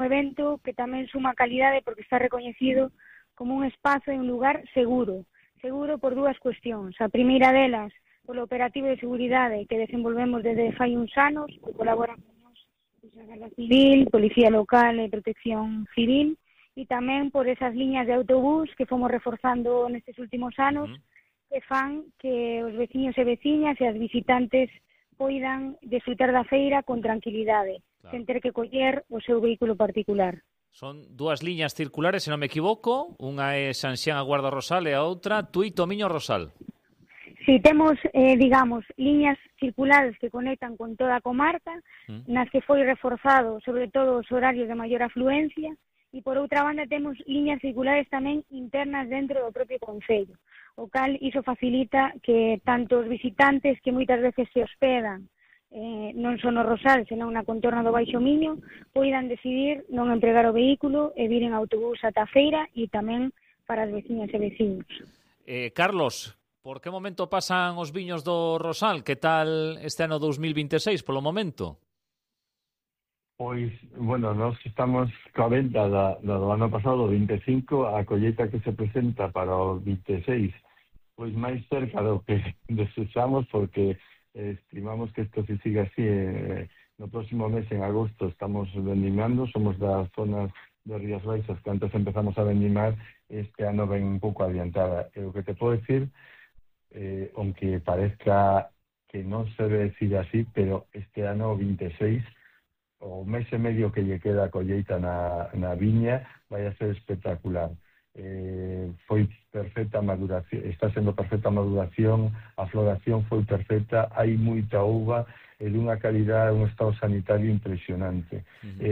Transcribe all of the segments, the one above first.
evento que tamén suma calidade porque está recoñecido como un espazo e un lugar seguro por dúas cuestións. A primeira delas, polo operativo de seguridade que desenvolvemos desde fai uns anos, que colabora con nós a Garda Civil, Policía Local e Protección Civil, e tamén por esas liñas de autobús que fomos reforzando nestes últimos anos, que fan que os veciños e veciñas e as visitantes poidan disfrutar da feira con tranquilidade, sen ter que coller o seu vehículo particular. Son dúas liñas circulares, se non me equivoco, unha é Sanxián a Guarda Rosal e a outra Tui Tomiño Rosal. Si temos, digamos, liñas circulares que conectan con toda a comarca, nas que foi reforzado sobre todo os horarios de maior afluencia, e por outra banda temos liñas circulares tamén internas dentro do propio concello, o cal iso facilita que tanto os visitantes que moitas veces se hospedan non só no Rosal, senón na contorna do Baixo Miño, poidan decidir non empregar o vehículo e vir en autobús ata a feira e tamén para as veciñas e veciños. Carlos, por que momento pasan os viños do Rosal? Que tal este ano 2026 polo momento? Pois, bueno, nós estamos coa venta do ano pasado, 25, a colleita que se presenta para o 26, pois máis cerca do que desexamos, porque estimamos que isto se siga así. No próximo mes, en agosto, estamos vendimando, somos das zonas de Rías Baixas que antes empezamos a vendimar, este ano ven un pouco adiantada. O que te podo decir, aunque parezca que non se debe decir así, pero este ano 26, o mes e medio que lle queda a colleita na viña, vai a ser espectacular. Foi perfecta maduración, está sendo perfecta maduración, a floración foi perfecta, hai moita uva e dunha calidad, un estado sanitario impresionante.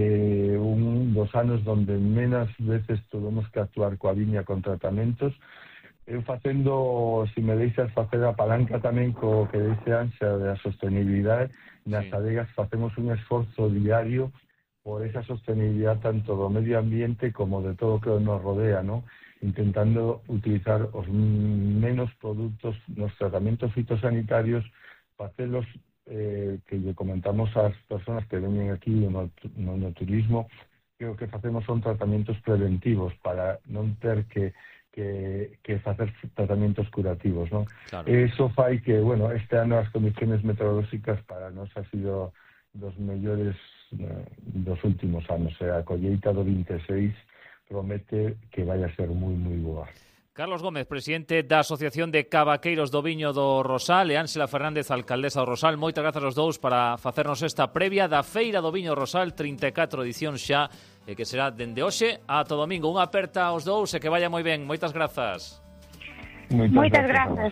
Un dos anos donde menos veces tuvemos que actuar coa viña con tratamentos. Eu facendo, se me deixas facer a palanca tamén co que desean xa da sostenibilidade, nas adegas facemos un esforzo diario por esa sostenibilidad tanto do medio ambiente como de todo o que nos rodea, ¿no? Intentando utilizar os menos produtos nos tratamentos fitosanitarios, facelos que lle comentamos ás persoas que veñen aquí no turismo, que o que facemos son tratamentos preventivos para non ter que facer tratamentos curativos, ¿no? Claro. Eso fai que, bueno, este ano as condiciones meteorolóxicas para nós ha sido dos mellores dos últimos anos. A colleita do 26 promete que vai a ser moi, moi boa. Carlos Gómez, presidente da Asociación de Cavaqueiros do Viño do Rosal, e Ánsela Fernández, alcaldesa do Rosal, moitas grazas aos dous para facernos esta previa da Feira do Viño Rosal, 34 edición xa, e que será dende hoxe ata o domingo. Unha aperta aos dous e que vaya moi ben. Moitas grazas. Moitas grazas.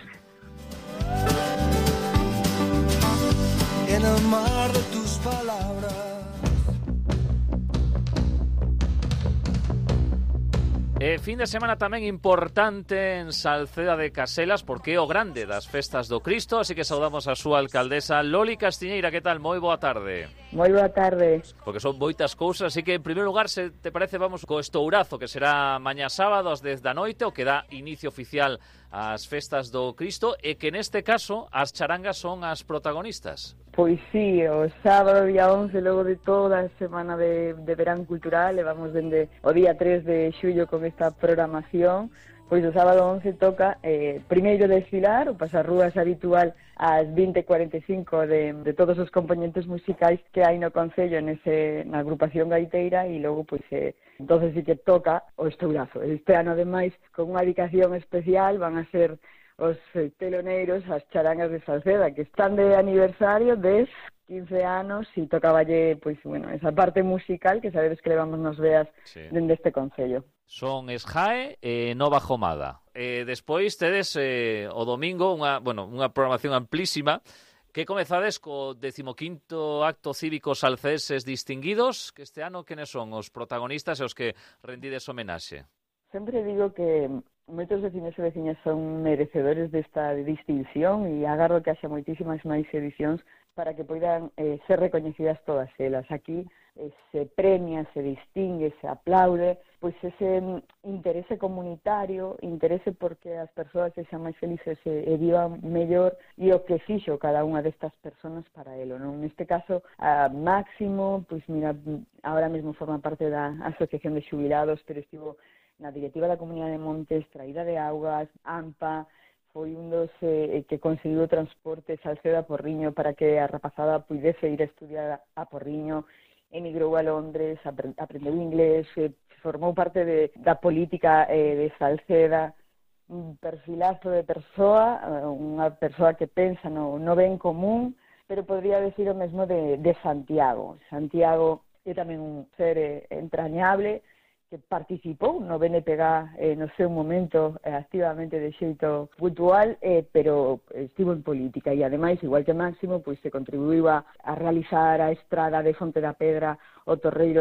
En el mar de tus palabras. Fin de semana tamén importante en Salceda de Caselas, porque é o grande das festas do Cristo, así que saudamos a súa alcaldesa Loli Castiñeira. Que tal? Moi boa tarde. Moi boa tarde. Porque son moitas cousas, así que en primeiro lugar, se te parece, vamos co estourazo, que será mañá sábado ás 10 da noite, o que dá inicio oficial ás festas do Cristo, e que neste caso as charangas son as protagonistas. Pois sí, o sábado día 11, logo de toda a semana de verán cultural, levamos dende o día 3 de xullo con esta programación. Pois o sábado 11 toca primeiro desfilar, o pasarrúas habitual ás 20:45 de todos os componentes musicais que hai no concello na agrupación gaiteira, e logo pois entonces sí que toca o estourazo. Este ano ademais con unha dedicación especial van a ser os teloneiros, as charangas de Salceda, que están de aniversario de 15 anos, e tocaballe, pois, bueno, esa parte musical que sabedes que levamos nos veas dende este concello. Son Esjae e Nova Jomada. Despois tedes o domingo unha programación amplísima, que comezades co 15º acto cívico salceses distinguidos, que este ano quenes son os protagonistas e os que rendides homenaxe? Sempre digo que moitos veciños e veciñas son merecedores desta distinción, e agardo que haxa moitísimas máis edicións para que poidan ser recoñecidas todas elas. Aquí se premia, se distingue, se aplaude, pois ese interese comunitario, interese porque as persoas sexan máis felices e vivan mellor, e o que fixo cada unha destas persoas para elo, non? Neste caso, Máximo, pois mira, ahora mesmo forma parte da Asociación de Xubilados, pero estivo na directiva da Comunidade de Montes, Traída de Augas, AMPA, foi un dos que conseguiu o transporte Salceda a Porriño para que a rapazada puidese ir a estudiar a Porriño, emigrou a Londres, aprendeu inglés, formou parte da política de Salceda, un perfilazo de persoa, unha persoa que pensa no ben común, pero podría decir o mesmo de Santiago. Santiago é tamén un ser entrañable, que participou no BNPG no seu momento activamente de xeito puntual, pero estivo en política e ademais, igual que Máximo, pois se contribuiu a realizar a estrada de Fonte da Pedra, o torreiro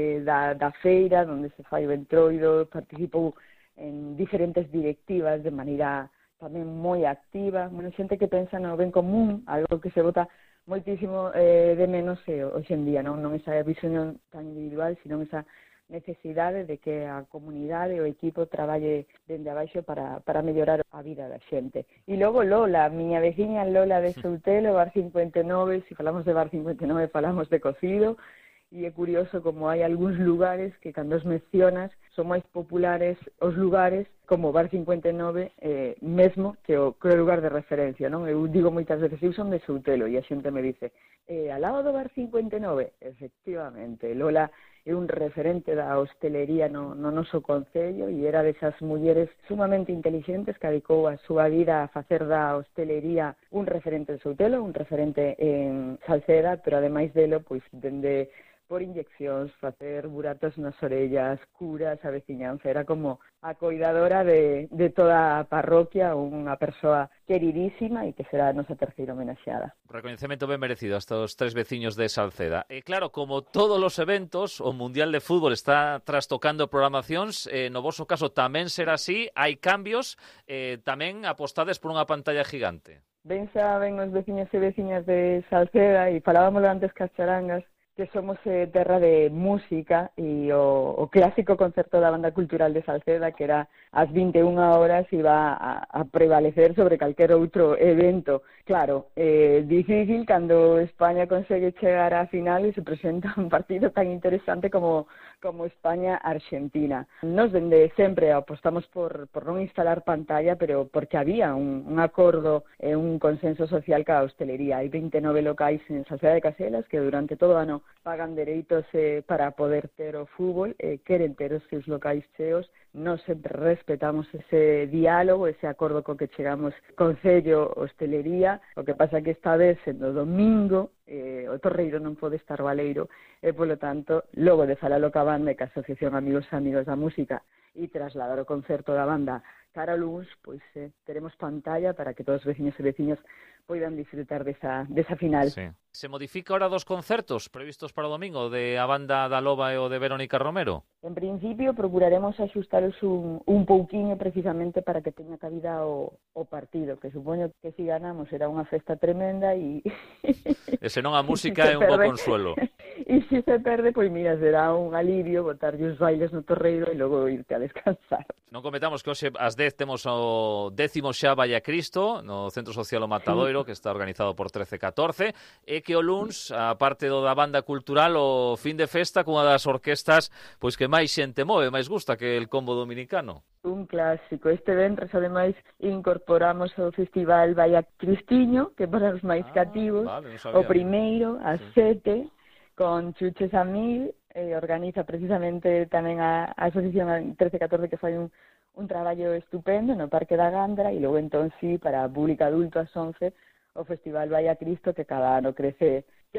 da feira, onde se fai o entroido, participou en diferentes directivas de maneira tamén moi activa, xente que pensa no ben común, algo que se vota moitísimo de menos hoxe en día, non esa visión tan individual, sino esa necesidade de que a comunidade, o equipo traballe dende abaixo para mellorar a vida da xente. E logo Lola, miña veciña Lola de Soutelo, Bar 59, se falamos de Bar 59 falamos de cocido, e é curioso como hai algúns lugares que cando os mencionas son máis populares os lugares como Bar 59 mesmo que o lugar de referencia, non? Eu digo moitas veces, eu son de Soutelo e a xente me dice al lado do Bar 59, efectivamente, Lola é un referente da hostelería no noso concello e era desas mulleres sumamente inteligentes que dedicou a súa vida a facer da hostelería un referente en Soutelo, un referente en Salceda, pero ademais delo, pois dende por inyeccións, facer buratos nas orellas, curas, a veciñanza, era como a coidadora de toda a parroquia, unha persoa queridísima e que será a nosa terceira homenaxeada. Recoñecemento ben merecido a estos tres veciños de Salceda. E claro, como todos os eventos, o Mundial de Fútbol está trastocando programacións, no voso caso tamén será así, hai cambios, tamén apostades por unha pantalla gigante. Ben saben os veciños e veciñas de Salceda, e falábamos antes cas charangas, que somos terra de música e o clásico concerto da Banda Cultural de Salceda, que era ás 21 horas, iba a prevalecer sobre calquer outro evento. Claro, difícil cando España consegue chegar á final e se presenta un partido tan interesante como España-Argentina. Nos dende sempre apostamos por non instalar pantalla, pero porque había un acordo e un consenso social ca hostelería. Hai 29 locais en Salceda de Caselas que durante todo o ano pagan dereitos para poder ter o fútbol, queren ter os seus locais cheos. Nós sempre respetamos ese diálogo, ese acordo co que chegamos Concello, hostelería. O que pasa que esta vez, sendo domingo, o torreiro non pode estar baleiro, e polo tanto, logo de falalo ca banda e ca Asociación Amigos da Música e trasladar o concerto da banda cara ao luns, pois teremos pantalla para que todos os veciños e veciñas poidan disfrutar desa final. Sí. Se modifica ahora dos concertos previstos para o domingo de a banda da Loba e o de Verónica Romero? En principio procuraremos axustaros un pouquiño precisamente para que teña cabida o partido, que supoño que si ganamos será unha festa tremenda e senón a música é un bo consuelo. E se se perde, pois mira, será un alivio botarlle os bailes no torreiro e logo irte a descansar. Non comentamos que hoxe ás 10 temos o 10º xa Valla Cristo no Centro Social O Matadoiro, que está organizado por 13-14, e que o luns, a parte do da banda cultural, o fin de festa cunha das orquestas pois que máis xente move, máis gusta que el combo dominicano. Un clásico. Este venres, ademais, incorporamos o Festival Valla Cristiño, que para os máis cativos, vale, o primeiro, ás 7, con Chuches a Mil, organiza precisamente tamén a Asociación 13-14, que fai un traballo estupendo no Parque da Gandra, e logo entón sí, para público adulto ás 11, o Festival Valla Cristo, que cada ano crece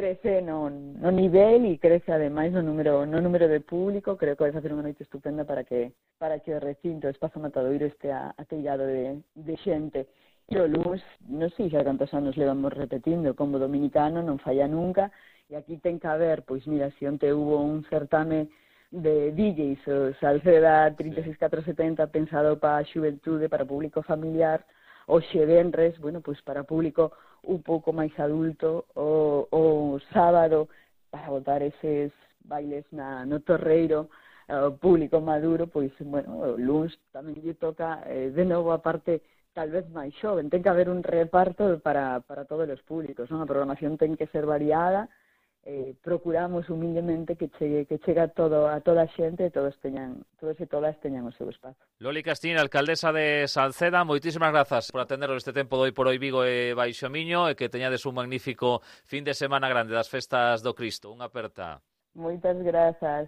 no nivel e crece ademais no número de público. Creo que vai facer unha noite estupenda para que o recinto, o Espazo Matadoiro, este ateillado de xente. E o luns, non sei xa cantos anos levamos repetindo, como dominicano non falla nunca, e aquí ten que haber, pois mira, se onte hubo un certame de DJs, o Salceda 36470, pensado para a xuventude, para o público familiar, hoxe venres, bueno, pois para público un pouco máis adulto, o sábado para botar eses bailes no Torreiro, o público maduro, pois, bueno, o luns tamén lle toca de novo a parte tal vez máis xoven. Ten que haber un reparto para todos os públicos, non? A programación ten que ser variada, procuramos humildemente que chegue a toda a xente e todos e todas teñan o seu espazo. Loli Castín, alcaldesa de Salceda, moitísimas grazas por atenderos este tempo de Hoy por Hoy Vigo e Baixo Miño e que teñades un magnífico fin de semana grande das festas do Cristo. Unha aperta. Moitas grazas.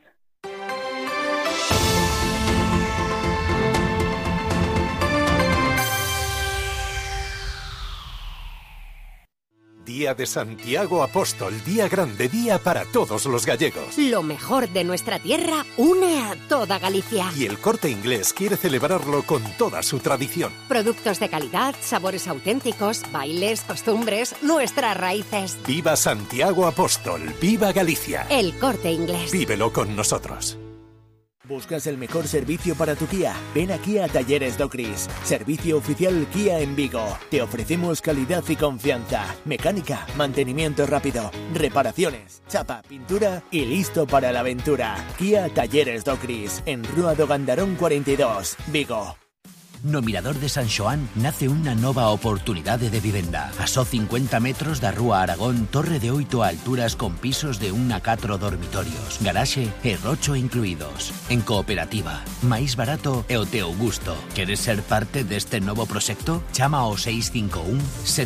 Día de Santiago Apóstol, día grande, día para todos los gallegos. Lo mejor de nuestra tierra une a toda Galicia. Y el Corte Inglés quiere celebrarlo con toda su tradición. Productos de calidad, sabores auténticos, bailes, costumbres, nuestras raíces. ¡Viva Santiago Apóstol! ¡Viva Galicia! El Corte Inglés. Vívelo con nosotros. ¿Buscas el mejor servicio para tu Kia? Ven aquí a Talleres Docris, servicio oficial Kia en Vigo. Te ofrecemos calidad y confianza, mecánica, mantenimiento rápido, reparaciones, chapa, pintura y listo para la aventura. Kia Talleres Docris, en Rúa do Gandarón 42, Vigo. No Mirador de San Xoán nace unha nova oportunidade de vivenda. A só 50 metros da Rúa Aragón, torre de 8 alturas con pisos de 1 a 4 dormitorios, garaxe e rocho incluídos. En cooperativa, máis barato e o teu gusto. Queres ser parte deste novo proxecto? Chama ao 651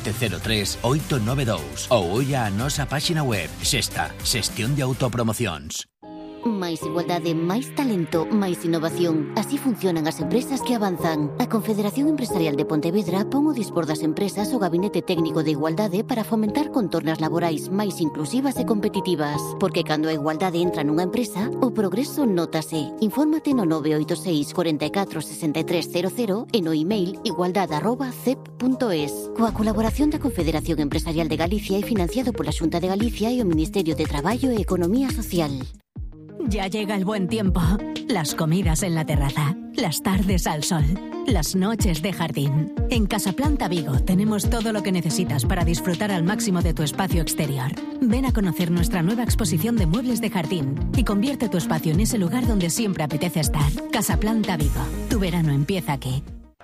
703 892 ou olla a nosa páxina web Xesta, xestión de autopromocións. Máis igualdade, máis talento, máis innovación. Así funcionan as empresas que avanzan. A Confederación Empresarial de Pontevedra pon o dispor das empresas o Gabinete Técnico de Igualdade para fomentar contornas laborais máis inclusivas e competitivas. Porque cando a igualdade entra nunha empresa, o progreso nótase. Infórmate no 986 44 63 00 e no email igualdade@cep.es. Coa colaboración da Confederación Empresarial de Galicia e financiado pola Xunta de Galicia e o Ministerio de Traballo e Economía Social. Ya llega el buen tiempo. Las comidas en la terraza, las tardes al sol, las noches de jardín. En Casaplanta Vigo tenemos todo lo que necesitas para disfrutar al máximo de tu espacio exterior. Ven a conocer nuestra nueva exposición de muebles de jardín y convierte tu espacio en ese lugar donde siempre apetece estar. Casaplanta Vigo. Tu verano empieza aquí.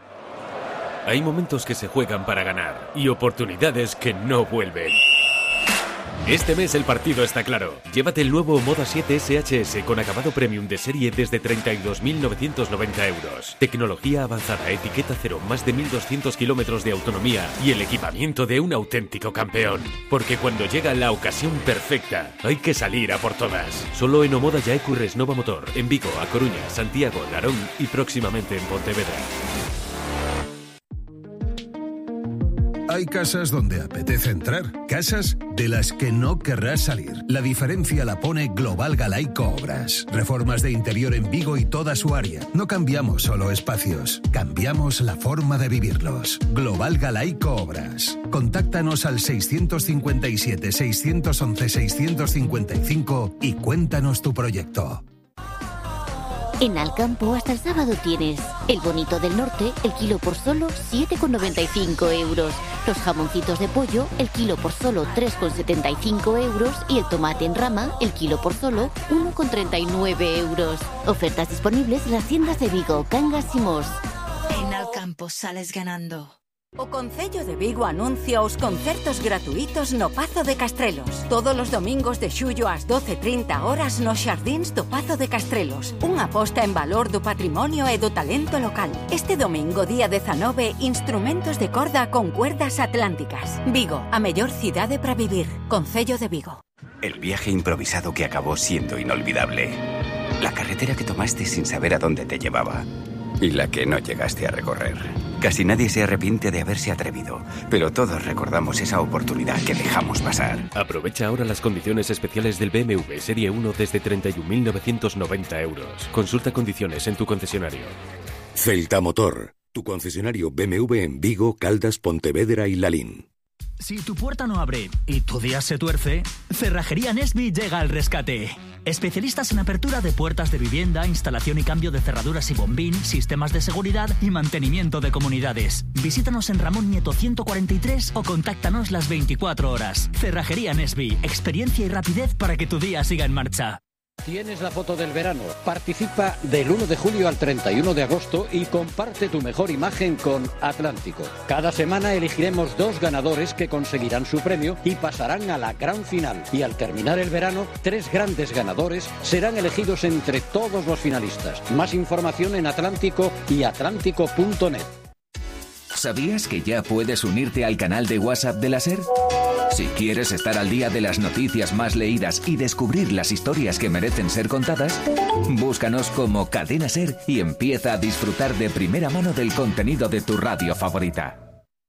Hay momentos que se juegan para ganar y oportunidades que no vuelven. Este mes el partido está claro. Llévate el nuevo Moda 7 SHS con acabado premium de serie desde 32.990 euros. Tecnología avanzada, etiqueta cero, más de 1.200 kilómetros de autonomía y el equipamiento de un auténtico campeón. Porque cuando llega la ocasión perfecta, hay que salir a por todas. Solo en Omoda Yaecu Resnova Motor, en Vigo, A Coruña, Santiago, Narón y próximamente en Pontevedra. Hay casas donde apetece entrar, casas de las que no querrás salir. La diferencia la pone Global Galaico Obras. Reformas de interior en Vigo y toda su área. No cambiamos solo espacios, cambiamos la forma de vivirlos. Global Galaico Obras. Contáctanos al 657 611 655 y cuéntanos tu proyecto. En Alcampo hasta el sábado tienes el bonito del norte, el kilo por solo 7,95 euros. Los jamoncitos de pollo, el kilo por solo 3,75 euros. Y el tomate en rama, el kilo por solo 1,39 euros. Ofertas disponibles en las tiendas de Vigo, Cangas y Mos. En Alcampo sales ganando. O Concello de Vigo anuncia os concertos gratuitos no Pazo de Castrelos. Todos os domingos de xullo ás 12:30 horas nos xardíns do Pazo de Castrelos. Unha aposta en valor do patrimonio e do talento local. Este domingo, día 19, instrumentos de corda con cuerdas atlánticas. Vigo, a mellor cidade para vivir. Concello de Vigo. El viaje improvisado que acabó siendo inolvidable. La carretera que tomaste sin saber a dónde te llevaba. Y la que no llegaste a recorrer. Casi nadie se arrepiente de haberse atrevido, pero todos recordamos esa oportunidad que dejamos pasar. Aprovecha ahora las condiciones especiales del BMW Serie 1 desde 31.990 euros. Consulta condiciones en tu concesionario. Celta Motor, tu concesionario BMW en Vigo, Caldas, Pontevedra y Lalín. Si tu puerta no abre y tu día se tuerce, Cerrajería Nesby llega al rescate. Especialistas en apertura de puertas de vivienda, instalación y cambio de cerraduras y bombín, sistemas de seguridad y mantenimiento de comunidades. Visítanos en Ramón Nieto 143 o contáctanos las 24 horas. Cerrajería Nesby, experiencia y rapidez para que tu día siga en marcha. Tienes la foto del verano. Participa del 1 de julio al 31 de agosto y comparte tu mejor imagen con Atlántico. Cada semana elegiremos 2 ganadores que conseguirán su premio y pasarán a la gran final. Y al terminar el verano, 3 grandes ganadores serán elegidos entre todos los finalistas. Más información en Atlántico y atlántico.net. ¿Sabías que ya puedes unirte al canal de WhatsApp de la SER? Si quieres estar al día de las noticias más leídas y descubrir las historias que merecen ser contadas, búscanos como Cadena SER y empieza a disfrutar de primera mano del contenido de tu radio favorita.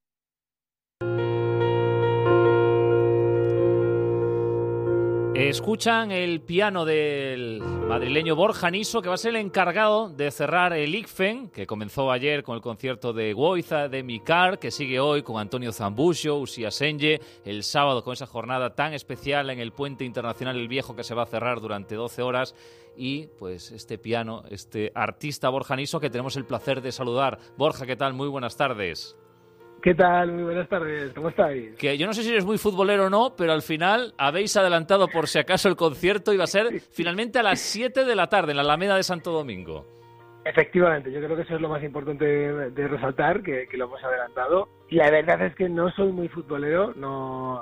Escuchan el piano del madrileño Borja Niso, que va a ser el encargado de cerrar el ICFEN, que comenzó ayer con el concierto de Goiza, de Micar, que sigue hoy con Antonio Zambuxo, Uxía Asenge, el sábado con esa jornada tan especial en el Puente Internacional El Viejo, que se va a cerrar durante 12 horas. Y pues este piano, este artista Borja Niso, que tenemos el placer de saludar. Borja, ¿qué tal? Muy buenas tardes. ¿Qué tal? Muy buenas tardes, ¿cómo estáis? Que yo no sé si eres muy futbolero o no, pero al final habéis adelantado por si acaso el concierto y va a ser finalmente a las 7 de la tarde en la Alameda de Santo Domingo. Efectivamente, yo creo que eso es lo más importante de resaltar, que lo hemos adelantado. Y la verdad es que no soy muy futbolero, no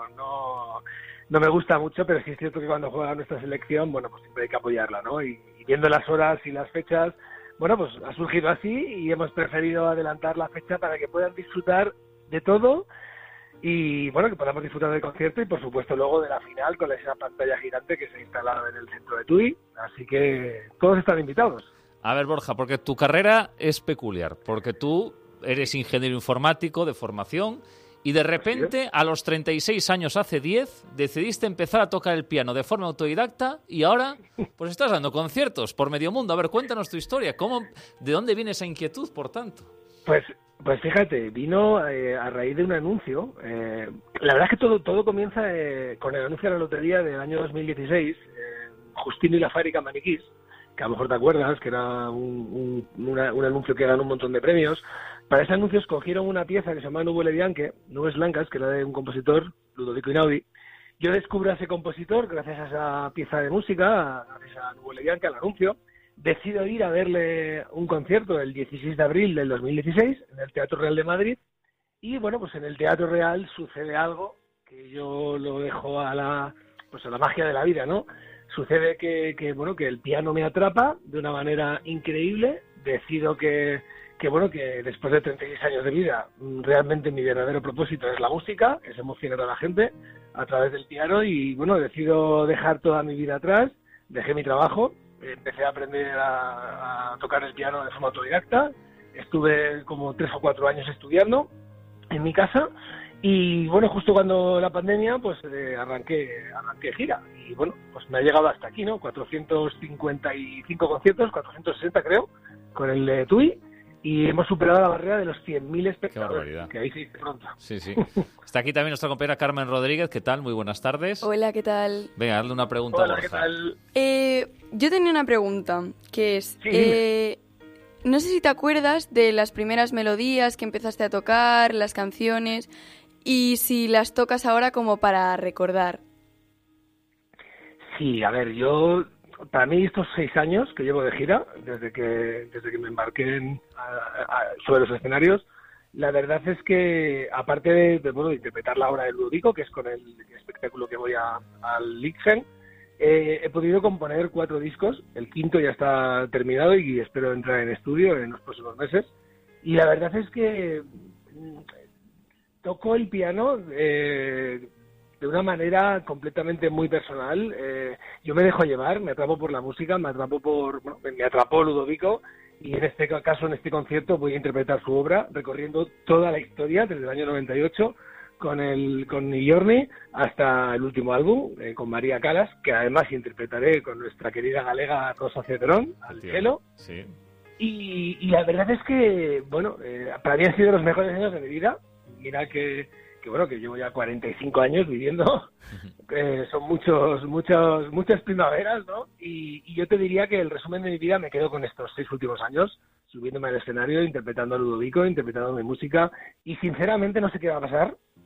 me gusta mucho, pero sí es cierto que cuando juega nuestra selección, bueno, pues siempre hay que apoyarla, ¿no? Y viendo las horas y las fechas, bueno, pues ha surgido así y hemos preferido adelantar la fecha para que puedan disfrutar de todo y, bueno, que podamos disfrutar del concierto y, por supuesto, luego de la final con esa pantalla gigante que se ha instalado en el centro de Tui. Así que todos están invitados. A ver, Borja, porque tu carrera es peculiar, porque tú eres ingeniero informático de formación y de repente, a los 36 años, hace 10, decidiste empezar a tocar el piano de forma autodidacta y ahora pues estás dando conciertos por medio mundo. A ver, cuéntanos tu historia. ¿De dónde viene esa inquietud, por tanto? Pues fíjate, vino a raíz de un anuncio. La verdad es que todo comienza con el anuncio de la lotería del año 2016, Justino y la fábrica Maniquís, que a lo mejor te acuerdas, que era un anuncio que ganó un montón de premios. Para ese anuncio escogieron una pieza que se llama Nubes Blancas, que era de un compositor, Ludovico Einaudi. Yo descubro a ese compositor gracias a esa pieza de música, gracias a Nubes Blancas, al anuncio. Decido ir a verle un concierto el 16 de abril del 2016 en el Teatro Real de Madrid y, bueno, pues en el Teatro Real sucede algo que yo lo dejo a la magia de la vida, ¿no? Sucede que el piano me atrapa de una manera increíble. Decido que después de 36 años de vida, realmente mi verdadero propósito es la música, es emocionar a la gente a través del piano y, bueno, decido dejar toda mi vida atrás, dejé mi trabajo, empecé a aprender a tocar el piano de forma autodidacta, estuve como 3 o 4 años estudiando en mi casa y, bueno, justo cuando la pandemia, pues arranqué gira y, bueno, pues me ha llegado hasta aquí, ¿no? 455 conciertos, 460 creo, con el de Tui. Y hemos superado la barrera de los 100.000 espectadores, que ahí se dice pronto. Sí. Está aquí también nuestra compañera Carmen Rodríguez. ¿Qué tal? Muy buenas tardes. Hola, ¿qué tal? Venga, darle una pregunta a Borja. ¿Qué tal? Yo tenía una pregunta, que es... Sí, no sé si te acuerdas de las primeras melodías que empezaste a tocar, las canciones, y si las tocas ahora como para recordar. Sí, a ver, para mí estos 6 años que llevo de gira, desde que me embarqué sobre los escenarios, la verdad es que, aparte de interpretar la obra de Ludovico, que es con el espectáculo que voy al ICFEN, he podido componer 4 discos, el 5º ya está terminado y espero entrar en estudio en los próximos meses. Y la verdad es que toco el piano de una manera completamente muy personal. Yo me dejo llevar, me atrapo por la música, me atrapó Ludovico y en este caso, en este concierto, voy a interpretar su obra recorriendo toda la historia desde el año 98 con Iorni hasta el último álbum, con María Calas, que además interpretaré con nuestra querida galega Rosa Cedrón al cello. Sí. Y la verdad es que, bueno, para mí han sido los mejores años de mi vida. Mira que llevo ya 45 años viviendo, son muchas primaveras, ¿no? Y yo te diría que el resumen de mi vida me quedo con estos 6 últimos años, subiéndome al escenario, interpretando a Ludovico, interpretando mi música, y sinceramente no sé qué va a pasar,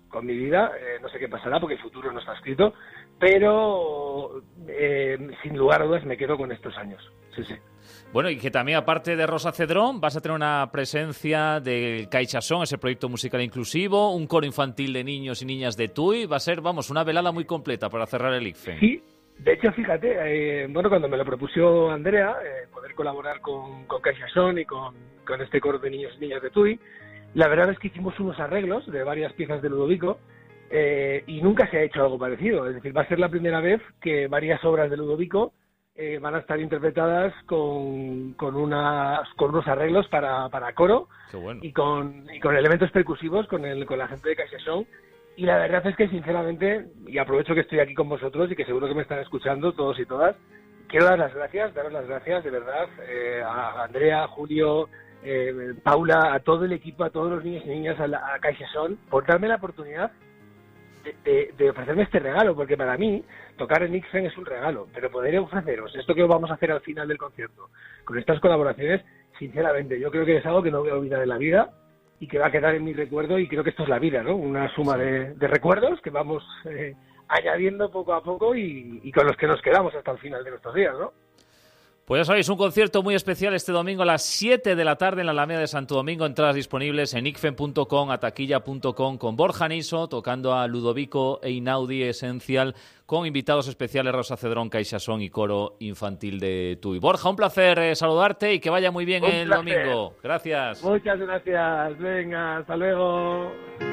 con mi vida, no sé qué pasará porque el futuro no está escrito, pero sin lugar a dudas me quedo con estos años, sí. Bueno, y que también, aparte de Rosa Cedrón, vas a tener una presencia del CaixaSón, ese proyecto musical inclusivo, un coro infantil de niños y niñas de Tui. Va a ser, vamos, una velada muy completa para cerrar el ICFEN. Sí, de hecho, fíjate, cuando me lo propuso Andrea, poder colaborar con CaixaSón y con este coro de niños y niñas de Tui, la verdad es que hicimos unos arreglos de varias piezas de Ludovico y nunca se ha hecho algo parecido. Es decir, va a ser la primera vez que varias obras de Ludovico van a estar interpretadas con unos arreglos para coro. Qué bueno. y con elementos percusivos con la gente de CaixaSón. Y la verdad es que, sinceramente, y aprovecho que estoy aquí con vosotros y que seguro que me están escuchando todos y todas, quiero daros las gracias de verdad a Andrea, a Julio, Paula, a todo el equipo, a todos los niños y niñas, a CaixaSón, por darme la oportunidad de ofrecerme este regalo, porque para mí tocar en ICFEN es un regalo, pero poder ofreceros esto que vamos a hacer al final del concierto, con estas colaboraciones, sinceramente, yo creo que es algo que no voy a olvidar en la vida y que va a quedar en mi recuerdo, y creo que esto es la vida, ¿no? Una suma de recuerdos que vamos añadiendo poco a poco y con los que nos quedamos hasta el final de nuestros días, ¿no? Pues ya sabéis, un concierto muy especial este domingo a las 7 de la tarde en la Alameda de Santo Domingo. Entradas disponibles en icfen.com, ataquilla.com, con Borja Niso tocando a Ludovico e Inaudi Esencial, con invitados especiales Rosa Cedrón, CaixaSón y coro infantil de Tui. Borja, un placer saludarte y que vaya muy bien el domingo. Gracias. Muchas gracias. Venga, hasta luego.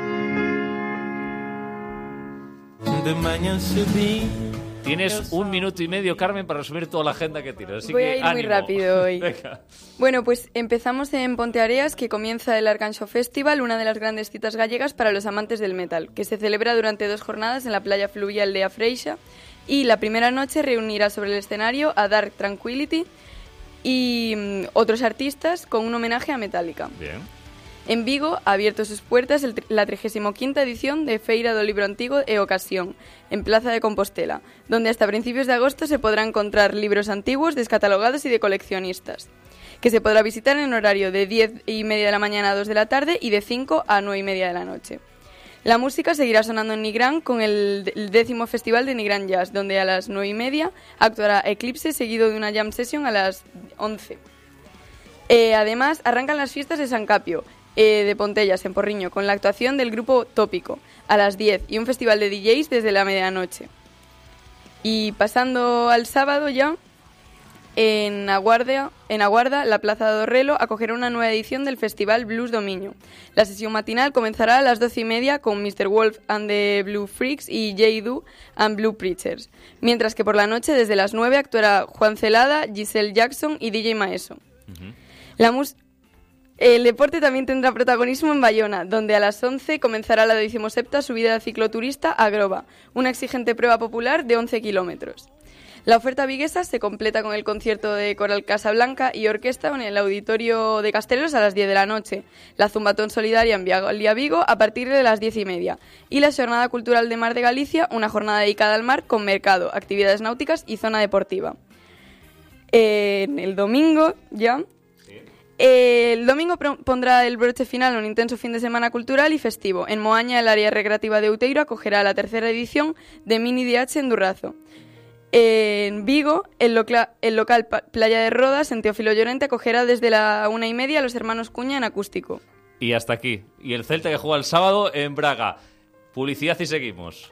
Tienes 1 minuto y medio, Carmen, para resumir toda la agenda que tienes. Así Voy que a ir ánimo. muy rápido hoy. Venga. Bueno, pues empezamos en Ponteareas, que comienza el Arcanxo Festival, una de las grandes citas gallegas para los amantes del metal, que se celebra durante 2 jornadas en la playa fluvial de Afreixa, y la primera noche reunirá sobre el escenario a Dark Tranquillity y otros artistas con un homenaje a Metallica. Bien. En Vigo ha abierto sus puertas la 35ª edición de Feira do Libro Antigo e Ocasión, en Plaza de Compostela, donde hasta principios de agosto se podrá encontrar libros antiguos, descatalogados y de coleccionistas, que se podrá visitar en horario de 10:30 de la mañana a 2 de la tarde y de 5 a 9:30 de la noche. La música seguirá sonando en Nigrán con el 10º Festival de Nigrán Jazz, donde a las 9:30 actuará Eclipse, seguido de una jam session a las 11. Además, arrancan las fiestas de San Capio, de Pontellas, en Porriño, con la actuación del grupo Tópico a las 10 y un festival de DJs desde la medianoche. Y pasando al sábado ya, en Aguarda, la Plaza de Dorrelo acogerá una nueva edición del Festival Blues do Miño. La sesión matinal comenzará a las 12:30 con Mr. Wolf and the Blue Freaks y J.Do and Blue Preachers, mientras que por la noche desde las 9 actuará Juan Celada, Giselle Jackson y DJ Maeso. El deporte también tendrá protagonismo en Bayona, donde a las 11 comenzará la 17ª subida cicloturista a Groba, una exigente prueba popular de 11 kilómetros. La oferta viguesa se completa con el concierto de Coral Casablanca y orquesta en el Auditorio de Castelos a las 10 de la noche, la Zumbatón Solidaria en Viagolia Vigo a partir de las 10:30 y la Jornada Cultural de Mar de Galicia, una jornada dedicada al mar con mercado, actividades náuticas y zona deportiva. En el domingo ya... El domingo pondrá el broche final a un intenso fin de semana cultural y festivo. En Moaña, el área recreativa de Outeiro acogerá la 3ª edición de Mini DH en Durrazo. En Vigo, el local Playa de Rodas, en Teófilo Llorente, acogerá desde la 1:30 a los hermanos Cuña en acústico. Y hasta aquí. Y el Celta que juega el sábado en Braga. Publicidad y seguimos.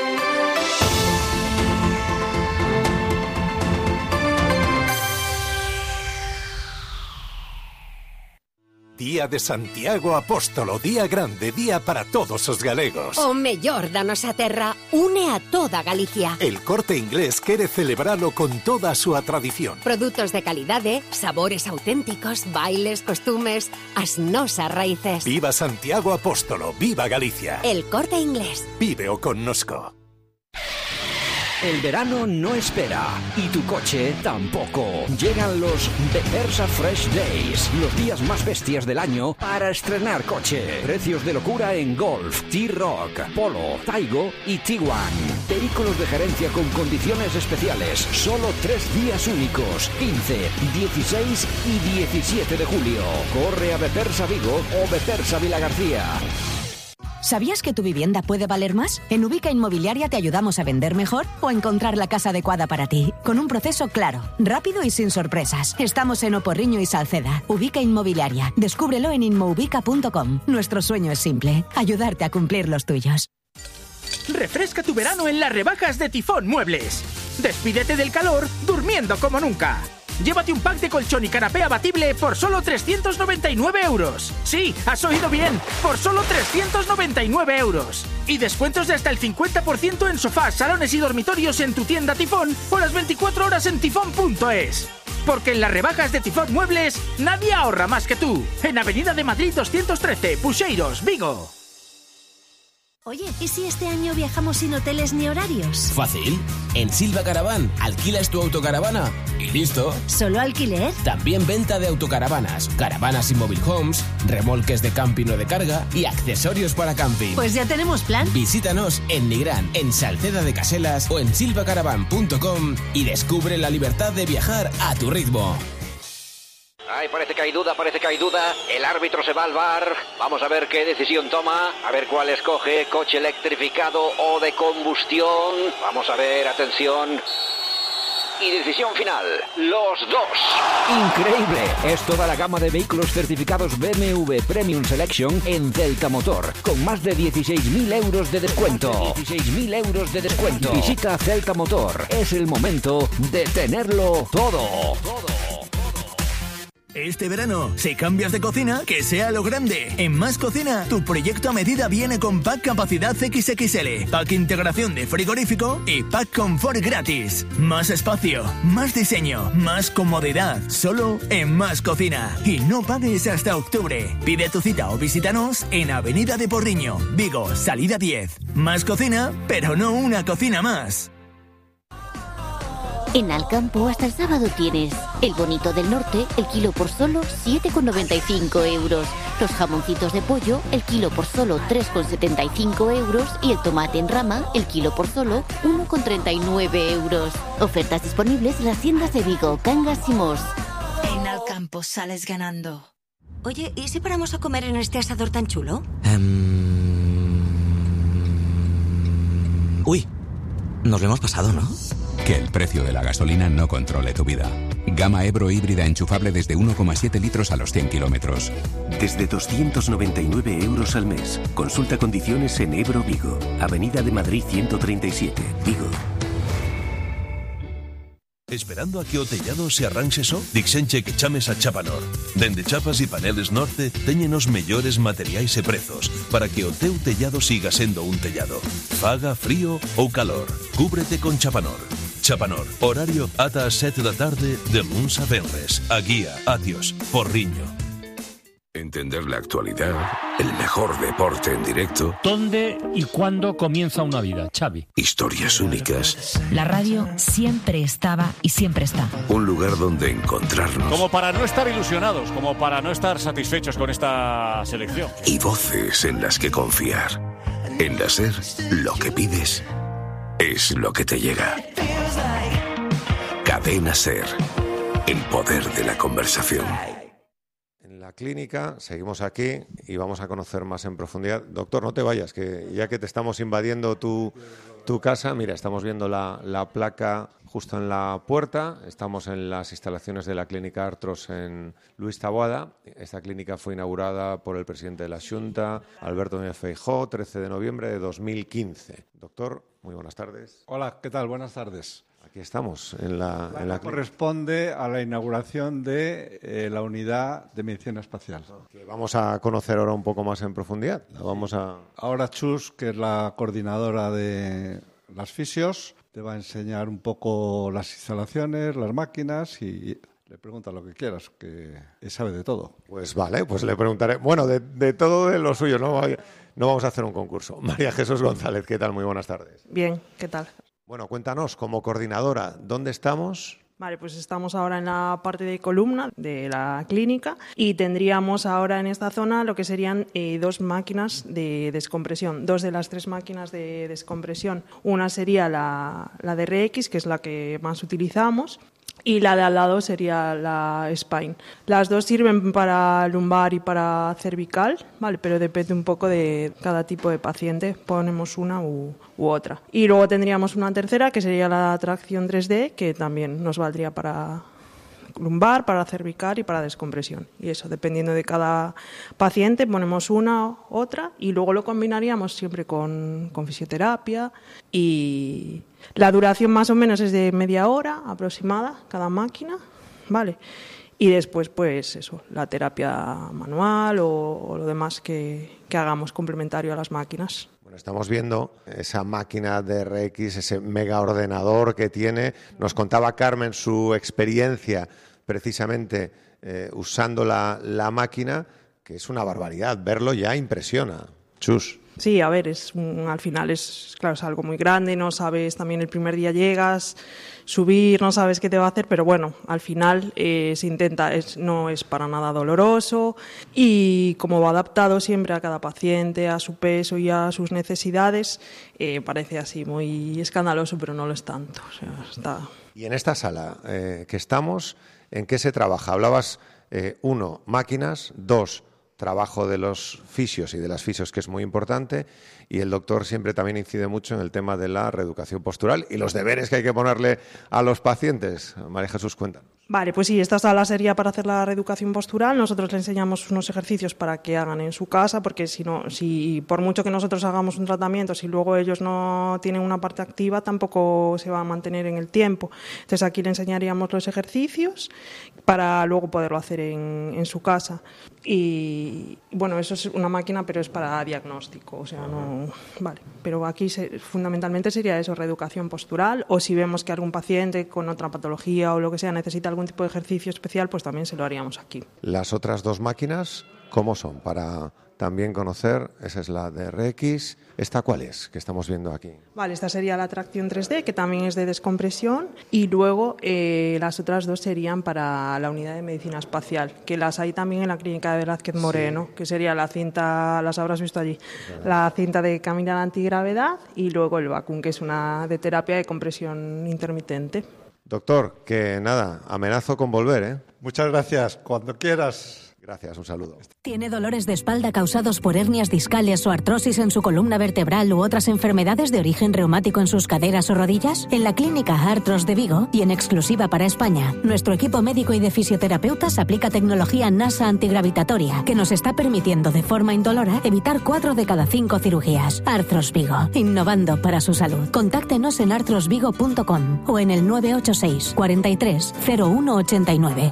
Día de Santiago Apóstolo, día grande, día para todos os galegos. O mellor da nosa terra une a toda Galicia. El Corte Inglés quere celebralo con toda a súa tradición. Produtos de calidade, sabores auténticos, bailes, costumes, as nosas raíces. Viva Santiago Apóstolo, viva Galicia. El Corte Inglés. Víveo connosco. El verano no espera y tu coche tampoco. Llegan los Bepersa Fresh Days, los días más bestias del año para estrenar coche. Precios de locura en Golf, T-Roc, Polo, Taigo y Tiguan. Vehículos de gerencia con condiciones especiales. Solo 3 días únicos, 15, 16 y 17 de julio. Corre a Bepersa Vigo o Bepersa Vilagarcía. ¿Sabías que tu vivienda puede valer más? En Ubica Inmobiliaria te ayudamos a vender mejor o a encontrar la casa adecuada para ti, con un proceso claro, rápido y sin sorpresas. Estamos en Oporriño y Salceda. Ubica Inmobiliaria. Descúbrelo en inmoubica.com. Nuestro sueño es simple: ayudarte a cumplir los tuyos. Refresca tu verano en las rebajas de Tifón Muebles. Despídete del calor durmiendo como nunca. Llévate un pack de colchón y canapé abatible por solo 399 euros. Sí, has oído bien, por solo 399 euros. Y descuentos de hasta el 50% en sofás, salones y dormitorios en tu tienda Tifón o las 24 horas en tifón.es. Porque en las rebajas de Tifón Muebles nadie ahorra más que tú. En Avenida de Madrid 213, Puxeiros, Vigo. Oye, ¿y si este año viajamos sin hoteles ni horarios? Fácil. En Silva Caravan alquilas tu autocaravana y listo. ¿Solo alquiler? También venta de autocaravanas, caravanas y mobile homes, remolques de camping o de carga y accesorios para camping. Pues ya tenemos plan. Visítanos en Nigrán, en Salceda de Caselas o en silvacaravan.com y descubre la libertad de viajar a tu ritmo. Ay, parece que hay duda. El árbitro se va al VAR. Vamos a ver qué decisión toma. A ver cuál escoge, coche electrificado o de combustión. Vamos a ver, atención. Y decisión final, los dos. Increíble, es toda la gama de vehículos certificados BMW Premium Selection en Celta Motor, con más de 16.000 euros de descuento. 16.000 euros de descuento. Visita Celta Motor, es el momento de tenerlo todo. Este verano, si cambias de cocina, que sea lo grande. En Más Cocina, tu proyecto a medida viene con pack capacidad XXL, pack integración de frigorífico y pack confort gratis. Más espacio, más diseño, más comodidad. Solo en Más Cocina. Y no pagues hasta octubre. Pide tu cita o visítanos en Avenida de Porriño, Vigo, salida 10. Más cocina, pero no una cocina más. En Alcampo hasta el sábado tienes el bonito del norte, el kilo por solo 7,95 euros. Los jamoncitos de pollo, el kilo por solo 3,75 euros. Y el tomate en rama, el kilo por solo 1,39 euros. Ofertas disponibles en las tiendas de Vigo, Cangas y Mos. En Alcampo sales ganando. Oye, ¿y si paramos a comer en este asador tan chulo? Uy, nos lo hemos pasado, ¿no? Que el precio de la gasolina no controle tu vida. Gama Ebro híbrida enchufable desde 1,7 litros a los 100 kilómetros. Desde 299 euros al mes. Consulta condiciones en Ebro Vigo. Avenida de Madrid 137, Vigo. Esperando a que o tellado se arranxe só? Dixenche que chames a Chapanor. Dende chapas e paneles Norte teñen os mellores materiais e prezos para que o teu tellado siga sendo un tellado. Faga frío ou calor. Cúbrete con Chapanor. Chapanor, horario ata as 7 da tarde de luns a venres. A guía, Atios, Porriño. Entender la actualidad, el mejor deporte en directo. ¿Dónde y cuándo comienza una vida, Xavi? Historias únicas. La radio siempre estaba y siempre está. Un lugar donde encontrarnos. Como para no estar ilusionados, como para no estar satisfechos con esta selección. Y voces en las que confiar. En la SER, lo que pides es lo que te llega. Cadena SER. El poder de la conversación. La clínica, seguimos aquí y vamos a conocer más en profundidad. Doctor, no te vayas, que ya que te estamos invadiendo tu casa, mira, estamos viendo la placa justo en la puerta. Estamos en las instalaciones de la clínica Artros en Luis Taboada. Esta clínica fue inaugurada por el presidente de la Xunta, Alberto Núñez Feijóo, 13 de noviembre de 2015. Doctor, muy buenas tardes. Hola, ¿qué tal? Buenas tardes. Aquí estamos, en la corresponde a la inauguración de la unidad de medicina espacial. Que vamos a conocer ahora un poco más en profundidad. Ahora Chus, que es la coordinadora de las fisios, te va a enseñar un poco las instalaciones, las máquinas y le pregunta lo que quieras, que sabe de todo. Pues vale, pues le preguntaré. Bueno, de todo de lo suyo, no vamos a hacer un concurso. María Jesús González, ¿qué tal? Muy buenas tardes. Bien, ¿qué tal? Bueno, cuéntanos, como coordinadora, ¿dónde estamos? Vale, pues estamos ahora en la parte de columna de la clínica y tendríamos ahora en esta zona lo que serían 2 máquinas de descompresión. 2 de las 3 máquinas de descompresión. Una sería la DRX, que es la que más utilizamos, y la de al lado sería la spine. Las dos sirven para lumbar y para cervical, ¿vale? Pero depende un poco de cada tipo de paciente, ponemos una u otra. Y luego tendríamos una tercera que sería la tracción 3D, que también nos valdría para lumbar, para cervical y para descompresión. Y eso, dependiendo de cada paciente, ponemos una u otra y luego lo combinaríamos siempre con fisioterapia. Y la duración más o menos es de media hora aproximada cada máquina, ¿vale? Y después, pues eso, la terapia manual o lo demás que hagamos complementario a las máquinas. Bueno, estamos viendo esa máquina de RX, ese mega ordenador que tiene. Nos contaba Carmen su experiencia precisamente usando la máquina, que es una barbaridad. Verlo ya impresiona. Chus. Sí, a ver, al final es algo muy grande, no sabes, también el primer día llegas, subir, no sabes qué te va a hacer, pero bueno, al final se intenta, no es para nada doloroso y como va adaptado siempre a cada paciente, a su peso y a sus necesidades, parece así muy escandaloso, pero no lo es tanto. O sea, está... Y en esta sala que estamos, ¿en qué se trabaja? Hablabas, 1, máquinas, 2, trabajo de los fisios y de las fisios, que es muy importante, y el doctor siempre también incide mucho en el tema de la reeducación postural y los deberes que hay que ponerle a los pacientes. María Jesús, cuéntanos. Vale, pues sí, esta sala sería para hacer la reeducación postural. Nosotros le enseñamos unos ejercicios para que hagan en su casa, porque si por mucho que nosotros hagamos un tratamiento, si luego ellos no tienen una parte activa, tampoco se va a mantener en el tiempo. Entonces aquí le enseñaríamos los ejercicios para luego poderlo hacer en su casa. Y bueno, eso es una máquina, pero es para diagnóstico, o sea, no... Vale, pero aquí fundamentalmente sería eso, reeducación postural, o si vemos que algún paciente con otra patología o lo que sea necesita algún tipo de ejercicio especial, pues también se lo haríamos aquí. Las otras 2 máquinas, ¿cómo son? Para también conocer, esa es la de RX. ¿Esta cuál es, que estamos viendo aquí? Vale, esta sería la tracción 3D, que también es de descompresión, y luego las otras 2 serían para la unidad de medicina espacial, que las hay también en la clínica de Velázquez Moreno, que sería la cinta, las habrás visto allí, la cinta de caminar antigravedad y luego el vacún, que es una de terapia de compresión intermitente. Doctor, que nada, amenazo con volver, ¿eh? Muchas gracias, cuando quieras. Gracias, un saludo. ¿Tiene dolores de espalda causados por hernias discales o artrosis en su columna vertebral u otras enfermedades de origen reumático en sus caderas o rodillas? En la clínica Artros de Vigo, y en exclusiva para España, nuestro equipo médico y de fisioterapeutas aplica tecnología NASA antigravitatoria que nos está permitiendo de forma indolora evitar 4 de cada 5 cirugías. Artros Vigo, innovando para su salud. Contáctenos en artrosvigo.com o en el 986 43 0189.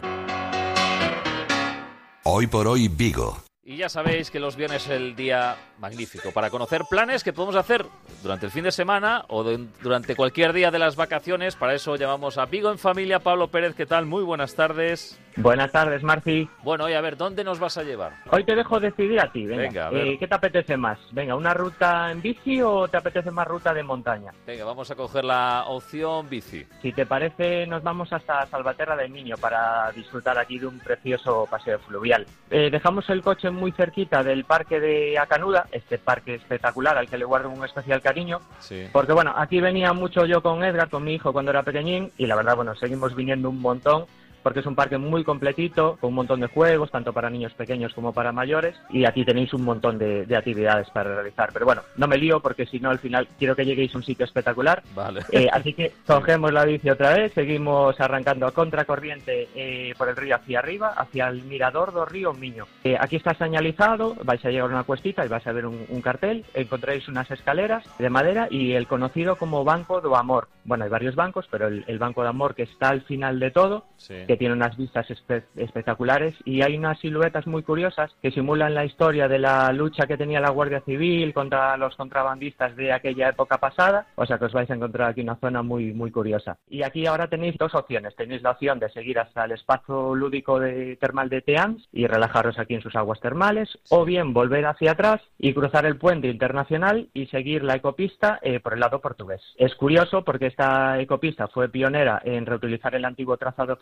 Hoy por hoy Vigo. Y ya sabéis que los viernes es el día magnífico para conocer planes que podemos hacer durante el fin de semana o durante cualquier día de las vacaciones. Para eso llamamos a Vigo en Familia. Pablo Pérez, ¿qué tal? Muy buenas tardes. Buenas tardes, Marci. Bueno, y a ver, ¿dónde nos vas a llevar? Hoy te dejo decidir a ti. Venga, a ver. ¿Qué te apetece más? Venga, ¿una ruta en bici o te apetece más ruta de montaña? Venga, vamos a coger la opción bici. Si te parece, nos vamos hasta Salvaterra del Miño para disfrutar aquí de un precioso paseo fluvial. Dejamos el coche muy cerquita del parque de Acanuda, este parque espectacular al que le guardo un especial cariño, sí. Porque bueno, aquí venía mucho yo con Edgar, con mi hijo cuando era pequeñín, y la verdad, bueno, seguimos viniendo un montón, porque es un parque muy completito, con un montón de juegos, tanto para niños pequeños como para mayores, y aquí tenéis un montón de actividades para realizar. Pero bueno, no me lío, porque si no, al final quiero que lleguéis a un sitio espectacular. Vale. Así que cogemos la bici otra vez, seguimos arrancando a contracorriente por el río hacia arriba, hacia el mirador do Río Miño. Aquí está señalizado, vais a llegar a una cuestita y vais a ver un cartel, encontráis unas escaleras de madera y el conocido como Banco do Amor. Bueno, hay varios bancos, pero el Banco do Amor, que está al final de todo, sí, que tiene unas vistas espectaculares, y hay unas siluetas muy curiosas que simulan la historia de la lucha que tenía la Guardia Civil contra los contrabandistas de aquella época pasada. O sea que os vais a encontrar aquí una zona muy, muy curiosa. Y aquí ahora tenéis 2 opciones. Tenéis la opción de seguir hasta el espacio lúdico termal de Teans y relajaros aquí en sus aguas termales, o bien volver hacia atrás y cruzar el puente internacional y seguir la ecopista por el lado portugués. Es curioso porque esta ecopista fue pionera en reutilizar el antiguo trazado ferroviario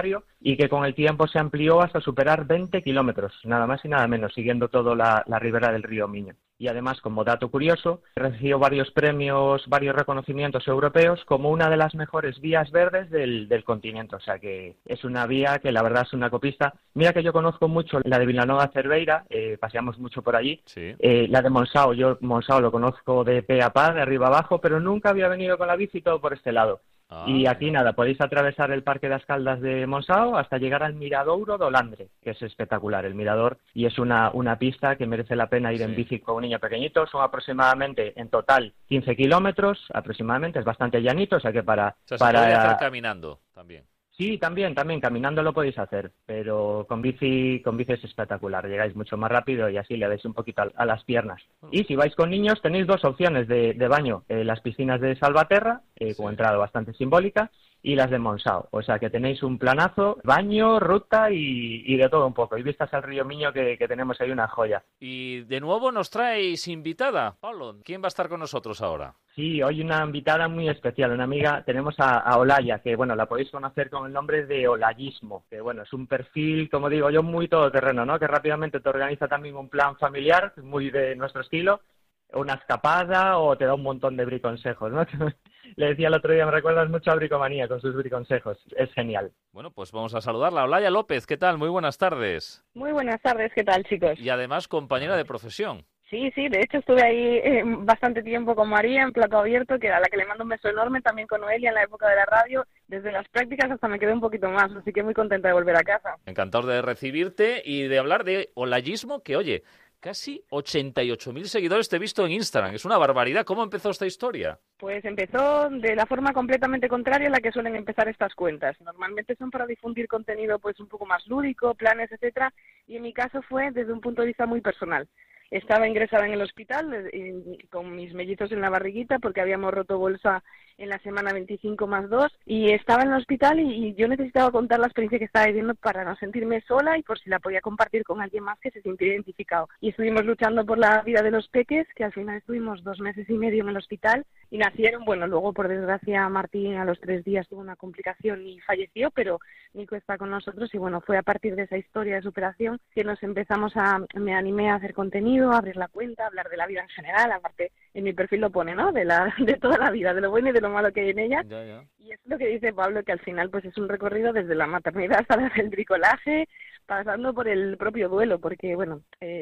diario y que con el tiempo se amplió hasta superar 20 kilómetros, nada más y nada menos, siguiendo toda la ribera del río Miño. Y además, como dato curioso, recibió varios premios, varios reconocimientos europeos como una de las mejores vías verdes del continente. O sea que es una vía que la verdad es una copista. Mira que yo conozco mucho la de Vilanova Cerveira, paseamos mucho por allí. Sí. La de Montsao, yo Montsao lo conozco de pe a pa, de arriba abajo, pero nunca había venido con la bici todo por este lado. Y aquí nada, podéis atravesar el Parque das Caldas de Montsao hasta llegar al Miradouro do Landre, que es espectacular el mirador, y es una pista que merece la pena ir en bici con un niño pequeñito. Son aproximadamente, en total, 15 kilómetros, aproximadamente, es bastante llanito, o sea que O sea, se puede hacer caminando también. Sí, también, caminando lo podéis hacer, pero con bici es espectacular, llegáis mucho más rápido y así le dais un poquito a las piernas. Y si vais con niños tenéis dos opciones de baño, las piscinas de Salvaterra, con entrada bastante simbólica, y las de Montsao, o sea que tenéis un planazo, baño, ruta y de todo un poco, y vistas al río Miño que tenemos ahí una joya. Y de nuevo nos traéis invitada, Pablo, ¿quién va a estar con nosotros ahora? Sí, hoy una invitada muy especial, una amiga, tenemos a Olaya, que bueno, la podéis conocer con el nombre de Olayismo, que bueno, es un perfil, como digo yo, muy todoterreno, ¿no? Que rápidamente te organiza también un plan familiar, muy de nuestro estilo, una escapada o te da un montón de briconsejos, ¿no? Le decía el otro día, me recuerdas mucho a Bricomanía con sus briconsejos, es genial. Bueno, pues vamos a saludarla. Olaya López, ¿qué tal? Muy buenas tardes. Muy buenas tardes, ¿qué tal, chicos? Y además compañera de profesión. Sí, de hecho estuve ahí bastante tiempo con María en Plato Abierto, que a la que le mando un beso enorme, también con Noelia en la época de la radio, desde las prácticas hasta me quedé un poquito más, así que muy contenta de volver a casa. Encantado de recibirte y de hablar de olayismo, que oye, casi 88.000 seguidores te he visto en Instagram, es una barbaridad. ¿Cómo empezó esta historia? Pues empezó de la forma completamente contraria a la que suelen empezar estas cuentas. Normalmente son para difundir contenido pues un poco más lúdico, planes, etcétera, y en mi caso fue desde un punto de vista muy personal. Estaba ingresada en el hospital con mis mellizos en la barriguita porque habíamos roto bolsa en la semana 25+2 y estaba en el hospital y yo necesitaba contar la experiencia que estaba viviendo para no sentirme sola y por si la podía compartir con alguien más que se sintiera identificado. Y estuvimos luchando por la vida de los peques, que al final estuvimos 2 meses y medio en el hospital y nacieron. Bueno, luego por desgracia Martín a los 3 días tuvo una complicación y falleció, pero Nico está con nosotros y bueno, fue a partir de esa historia de superación que me animé a hacer contenido, a abrir la cuenta, a hablar de la vida en general. Aparte en mi perfil lo pone, ¿no? De toda la vida, de lo bueno y de lo malo que hay en ella. Ya. Y es lo que dice Pablo, que al final pues es un recorrido desde la maternidad hasta el bricolaje, pasando por el propio duelo, porque bueno,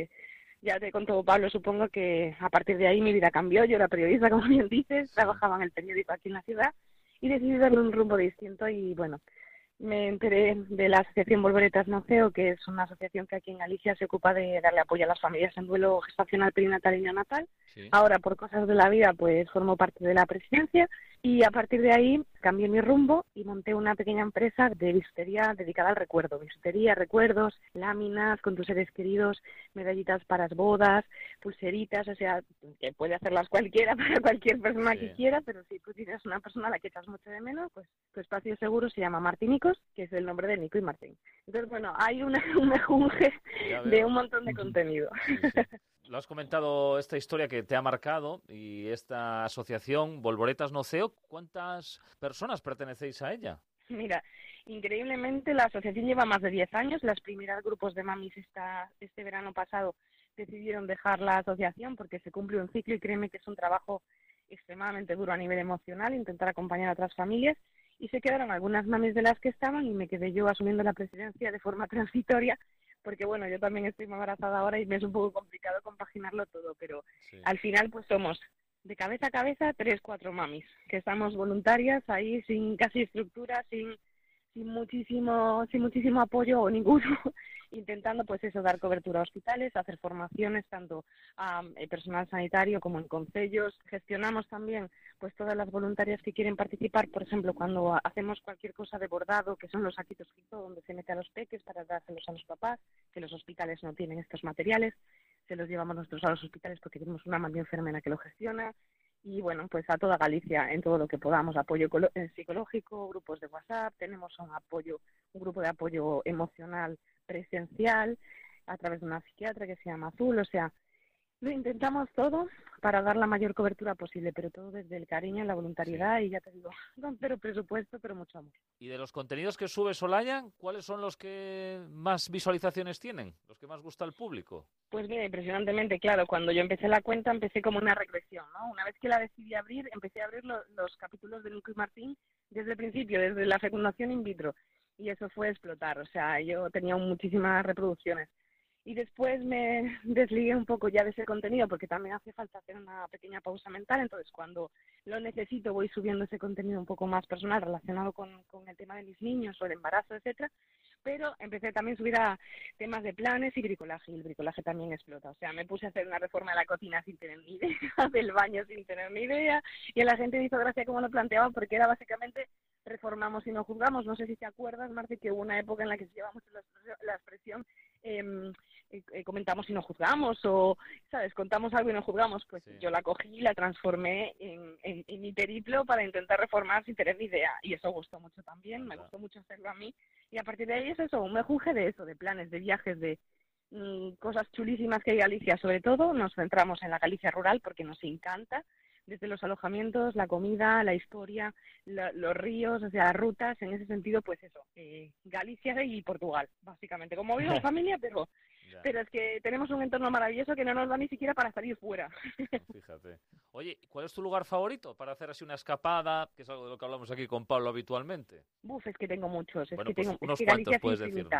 ya te contó Pablo, supongo que a partir de ahí mi vida cambió. Yo era periodista, como bien dices, trabajaba en el periódico aquí en la ciudad y decidí darle un rumbo distinto y bueno, me enteré de la asociación Volvoretas Noceo, que es una asociación que aquí en Galicia se ocupa de darle apoyo a las familias en duelo gestacional, perinatal y neonatal. Sí. Ahora, por cosas de la vida, pues formo parte de la presidencia y a partir de ahí cambié mi rumbo y monté una pequeña empresa de bisutería dedicada al recuerdo. Bisutería, recuerdos, láminas con tus seres queridos, medallitas para las bodas, pulseritas, o sea, que puede hacerlas cualquiera para cualquier persona que quiera, pero si tú tienes una persona a la que echas mucho de menos, pues tu espacio seguro se llama Martínicos, que es el nombre de Nico y Martín. Entonces, bueno, hay un mejunje de un montón de contenido. Sí. Lo has comentado, esta historia que te ha marcado y esta asociación Volvoretas Noceo, ¿cuántas personas pertenecéis a ella? Mira, increíblemente la asociación lleva más de 10 años. Los primeros grupos de mamis este verano pasado decidieron dejar la asociación porque se cumple un ciclo y créeme que es un trabajo extremadamente duro a nivel emocional, intentar acompañar a otras familias. Y se quedaron algunas mamis de las que estaban y me quedé yo asumiendo la presidencia de forma transitoria porque bueno, yo también estoy embarazada ahora y me es un poco complicado compaginarlo todo, pero sí. Al final pues somos de cabeza a cabeza 3-4 mamis, que estamos voluntarias ahí sin casi estructura, sin muchísimo apoyo o ninguno, intentando pues eso, dar cobertura a hospitales, hacer formaciones tanto a personal sanitario como en concellos. Gestionamos también pues todas las voluntarias que quieren participar, por ejemplo, cuando hacemos cualquier cosa de bordado, que son los saquitos donde se mete a los peques para dárselos a los papás, que los hospitales no tienen estos materiales, se los llevamos nosotros a los hospitales porque tenemos una mami enfermera que lo gestiona. Y bueno, pues a toda Galicia en todo lo que podamos, apoyo psicológico, grupos de WhatsApp, tenemos un grupo de apoyo emocional presencial a través de una psiquiatra que se llama Azul, o sea, Lo intentamos todo para dar la mayor cobertura posible, pero todo desde el cariño, la voluntariedad y ya te digo, con cero presupuesto, pero mucho amor. Y de los contenidos que subes, Olaya, ¿cuáles son los que más visualizaciones tienen? ¿Los que más gusta al público? Pues mira, impresionantemente, claro, cuando yo empecé la cuenta empecé como una regresión, ¿no? Una vez que la decidí abrir, empecé a abrir los capítulos de Nico y Martín desde el principio, desde la fecundación in vitro, y eso fue explotar, o sea, yo tenía muchísimas reproducciones. Y después me desligué un poco ya de ese contenido porque también hace falta hacer una pequeña pausa mental. Entonces, cuando lo necesito, voy subiendo ese contenido un poco más personal relacionado con el tema de mis niños o el embarazo, etcétera. Pero empecé también a subir a temas de planes y bricolaje. Y el bricolaje también explota. O sea, me puse a hacer una reforma de la cocina sin tener ni idea, del baño sin tener ni idea. Y a la gente me hizo gracia cómo lo planteaba porque era básicamente reformamos y no juzgamos. No sé si te acuerdas, Marce, que hubo una época en la que se llevaba mucho la expresión comentamos y no juzgamos, o, ¿sabes? Contamos algo y no juzgamos. Pues yo la cogí y la transformé en mi periplo para intentar reformar sin tener ni idea. Y eso gustó mucho también, me gustó mucho hacerlo a mí. Y a partir de ahí es eso, un mejunje de eso, de planes, de viajes, de cosas chulísimas que hay en Galicia. Sobre todo nos centramos en la Galicia rural porque nos encanta, desde los alojamientos, la comida, la historia, los ríos, o sea, las rutas, en ese sentido, pues eso, Galicia y Portugal, básicamente. Como vivo en familia, pero es que tenemos un entorno maravilloso que no nos da ni siquiera para salir fuera. Fíjate. Oye, ¿cuál es tu lugar favorito para hacer así una escapada, que es algo de lo que hablamos aquí con Pablo habitualmente? Es que tengo muchos. Bueno, es que pues tengo, unos es que cuantos puedes decirnos.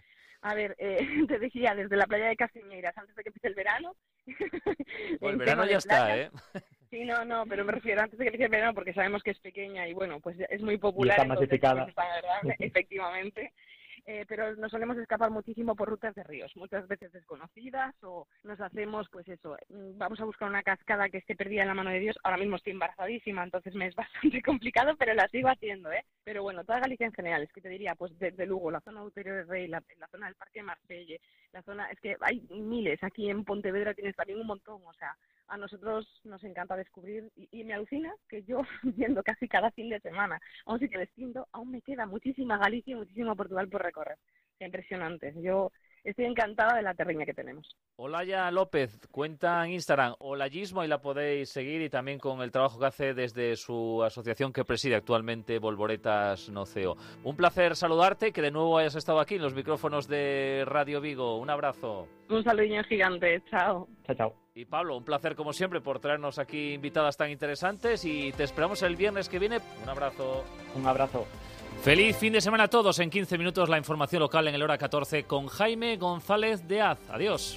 A ver, te decía, desde la playa de Castiñeiras, antes de que empiece el verano. Bueno, el verano ya está, ¿eh? Sí, no, pero me refiero antes de que empiece el verano porque sabemos que es pequeña y bueno, pues es muy popular. Y está masificada. Efectivamente. Pero nos solemos escapar muchísimo por rutas de ríos, muchas veces desconocidas, o nos hacemos, pues eso, vamos a buscar una cascada que esté perdida en la mano de Dios. Ahora mismo estoy embarazadísima, entonces me es bastante complicado, pero la sigo haciendo, ¿eh? Pero bueno, toda Galicia en general, es que te diría, pues desde Lugo, la zona de Outeiro del Rey, la zona del Parque Marselle, la zona, es que hay miles, aquí en Pontevedra tienes también un montón, o sea, a nosotros nos encanta descubrir y me alucina que yo, viendo casi cada fin de semana a un sitio distinto, aún me queda muchísima Galicia y muchísimo Portugal por recorrer. Es impresionante. Yo estoy encantada de la terriña que tenemos. Olaya López, cuenta en Instagram Olayismo, y la podéis seguir, y también con el trabajo que hace desde su asociación que preside actualmente, Volvoretas Noceo. Un placer saludarte, que de nuevo hayas estado aquí en los micrófonos de Radio Vigo. Un abrazo. Un saludinho gigante. Chao. Chao. Y Pablo, un placer como siempre por traernos aquí invitadas tan interesantes, y te esperamos el viernes que viene. Un abrazo. Un abrazo. Feliz fin de semana a todos. En 15 minutos la información local en el hora 14 con Jaime González de Az. Adiós.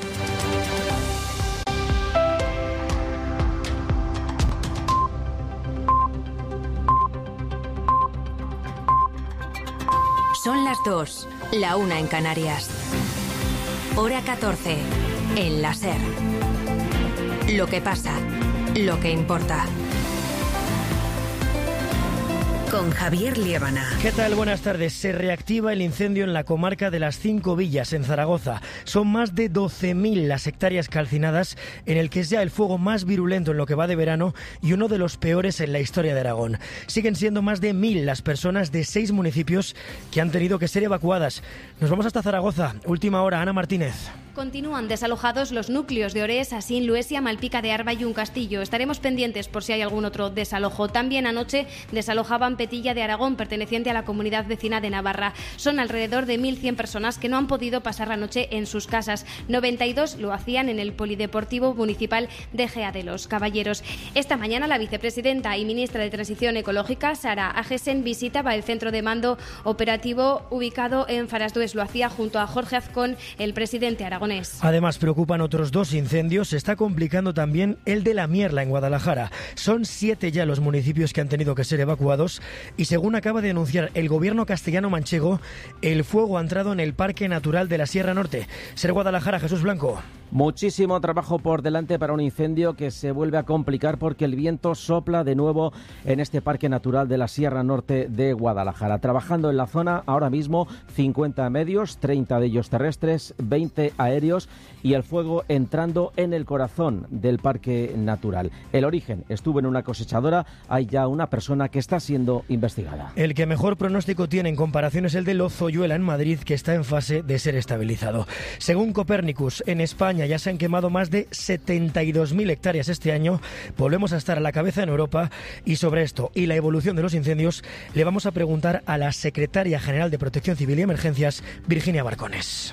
Son las 2, la 1 en Canarias. Hora 14, en la SER. Lo que pasa, lo que importa. Con Javier Liébana. ¿Qué tal? Buenas tardes. Se reactiva el incendio en la comarca de las 5 Villas, en Zaragoza. Son más de 12.000 las hectáreas calcinadas, en el que es ya el fuego más virulento en lo que va de verano y uno de los peores en la historia de Aragón. Siguen siendo más de 1.000 las personas de 6 municipios que han tenido que ser evacuadas. Nos vamos hasta Zaragoza. Última hora, Ana Martínez. Continúan desalojados los núcleos de Orés, Asín, Luesia, Malpica de Arba y Un Castillo. Estaremos pendientes por si hay algún otro desalojo. También anoche desalojaban Petilla de Aragón, perteneciente a la comunidad vecina de Navarra. Son alrededor de 1.100 personas que no han podido pasar la noche en sus casas. 92 lo hacían en el Polideportivo Municipal de Gea de los Caballeros. Esta mañana la vicepresidenta y ministra de Transición Ecológica, Sara Agesen, visitaba el centro de mando operativo ubicado en Farasdues. Lo hacía junto a Jorge Azcón, el presidente aragonés. Además, preocupan otros 2 incendios. Se está complicando también el de La Mierla, en Guadalajara. Son 7 ya los municipios que han tenido que ser evacuados, y según acaba de anunciar el gobierno castellano-manchego, el fuego ha entrado en el Parque Natural de la Sierra Norte. Ser Guadalajara, Jesús Blanco. Muchísimo trabajo por delante para un incendio que se vuelve a complicar porque el viento sopla de nuevo en este Parque Natural de la Sierra Norte de Guadalajara. Trabajando en la zona ahora mismo 50 medios, 30 de ellos terrestres, 20 aéreos aéreos y el fuego entrando en el corazón del parque natural. El origen estuvo en una cosechadora. Hay ya una persona que está siendo investigada. El que mejor pronóstico tiene en comparación es el de Lozoyuela en Madrid, que está en fase de ser estabilizado. Según Copernicus, en España ya se han quemado más de 72.000 hectáreas este año. Volvemos a estar a la cabeza en Europa, y sobre esto y la evolución de los incendios le vamos a preguntar a la secretaria general de Protección Civil y Emergencias, Virginia Barcones.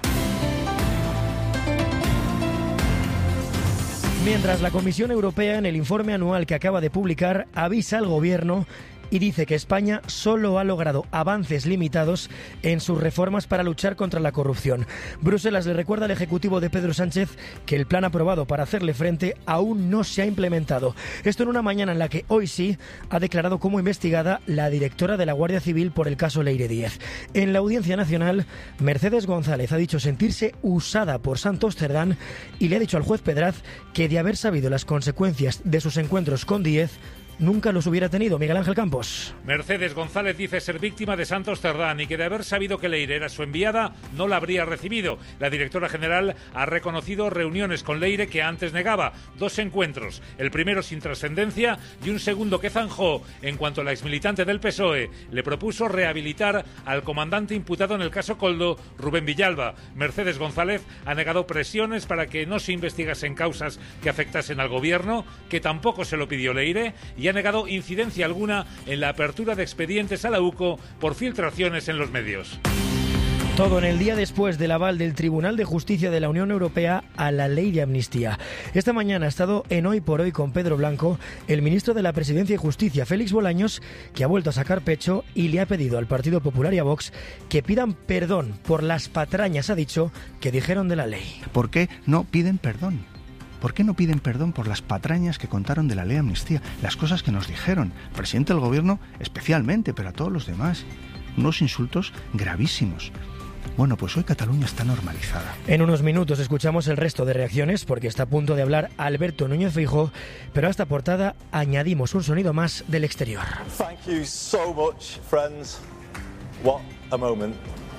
Mientras la Comisión Europea, en el informe anual que acaba de publicar, avisa al Gobierno y dice que España solo ha logrado avances limitados en sus reformas para luchar contra la corrupción. Bruselas le recuerda al Ejecutivo de Pedro Sánchez que el plan aprobado para hacerle frente aún no se ha implementado. Esto en una mañana en la que hoy sí ha declarado como investigada la directora de la Guardia Civil por el caso Leire Díez. En la Audiencia Nacional, Mercedes González ha dicho sentirse usada por Santos Cerdán y le ha dicho al juez Pedraz que de haber sabido las consecuencias de sus encuentros con Díez, nunca los hubiera tenido. Miguel Ángel Campos. Mercedes González dice ser víctima de Santos Cerdán y que de haber sabido que Leire era su enviada, no la habría recibido. La directora general ha reconocido reuniones con Leire que antes negaba. 2 encuentros, el primero sin trascendencia y un segundo que zanjó en cuanto la exmilitante del PSOE le propuso rehabilitar al comandante imputado en el caso Koldo, Rubén Villalba. Mercedes González ha negado presiones para que no se investigasen causas que afectasen al gobierno, que tampoco se lo pidió Leire, y ha negado incidencia alguna en la apertura de expedientes a la UCO por filtraciones en los medios. Todo en el día después del aval del Tribunal de Justicia de la Unión Europea a la ley de amnistía. Esta mañana ha estado en Hoy por Hoy con Pedro Blanco el ministro de la Presidencia y Justicia, Félix Bolaños, que ha vuelto a sacar pecho y le ha pedido al Partido Popular y a Vox que pidan perdón por las patrañas, ha dicho, que dijeron de la ley. ¿Por qué no piden perdón? ¿Por qué no piden perdón por las patrañas que contaron de la ley de amnistía? Las cosas que nos dijeron, el presidente del gobierno especialmente, pero a todos los demás. Unos insultos gravísimos. Bueno, pues hoy Cataluña está normalizada. En unos minutos escuchamos el resto de reacciones, porque está a punto de hablar Alberto Núñez Feijóo, pero a esta portada añadimos un sonido más del exterior. Thank you so much, friends. What a moment.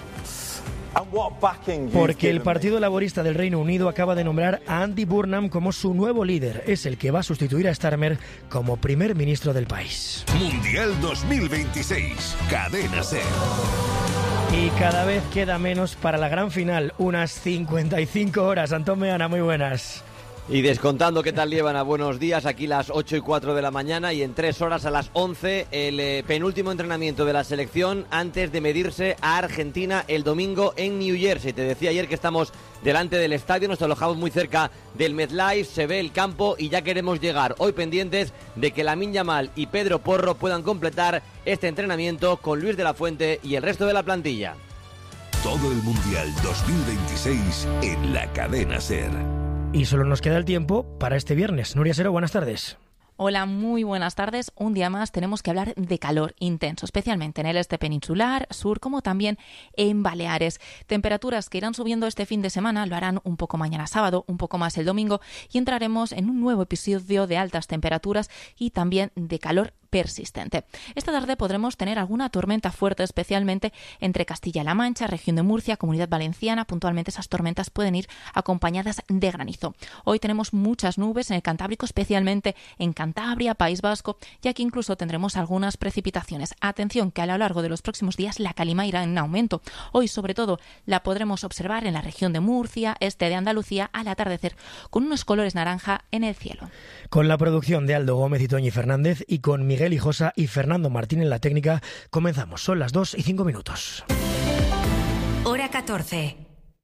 Porque el Partido Laborista del Reino Unido acaba de nombrar a Andy Burnham como su nuevo líder. Es el que va a sustituir a Starmer como primer ministro del país. Mundial 2026, Cadena SER. Y cada vez queda menos para la gran final, unas 55 horas. Antón Meana, muy buenas. Y descontando qué tal llevan a buenos días, aquí las 8:04 de la mañana y en 3 horas a las 11 el penúltimo entrenamiento de la selección antes de medirse a Argentina el domingo en New Jersey. Te decía ayer que estamos delante del estadio, nos alojamos muy cerca del MetLife, se ve el campo y ya queremos llegar. Hoy pendientes de que Lamine Yamal y Pedro Porro puedan completar este entrenamiento con Luis de la Fuente y el resto de la plantilla. Todo el Mundial 2026 en la Cadena SER. Y solo nos queda el tiempo para este viernes. Nuria Sero, buenas tardes. Hola, muy buenas tardes. Un día más tenemos que hablar de calor intenso, especialmente en el este peninsular, sur, como también en Baleares. Temperaturas que irán subiendo este fin de semana, lo harán un poco mañana sábado, un poco más el domingo, y entraremos en un nuevo episodio de altas temperaturas y también de calor persistente. Esta tarde podremos tener alguna tormenta fuerte, especialmente entre Castilla-La Mancha, región de Murcia, Comunidad Valenciana. Puntualmente esas tormentas pueden ir acompañadas de granizo. Hoy tenemos muchas nubes en el Cantábrico, especialmente en Cantabria, País Vasco, y aquí incluso tendremos algunas precipitaciones. Atención, que a lo largo de los próximos días la calima irá en aumento. Hoy, sobre todo, la podremos observar en la región de Murcia, este de Andalucía, al atardecer, con unos colores naranja en el cielo. Con la producción de Aldo Gómez y Toñi Fernández y con Miguel Hijosa y Fernando Martín en la técnica, comenzamos. Son las 2:05. Hora 14.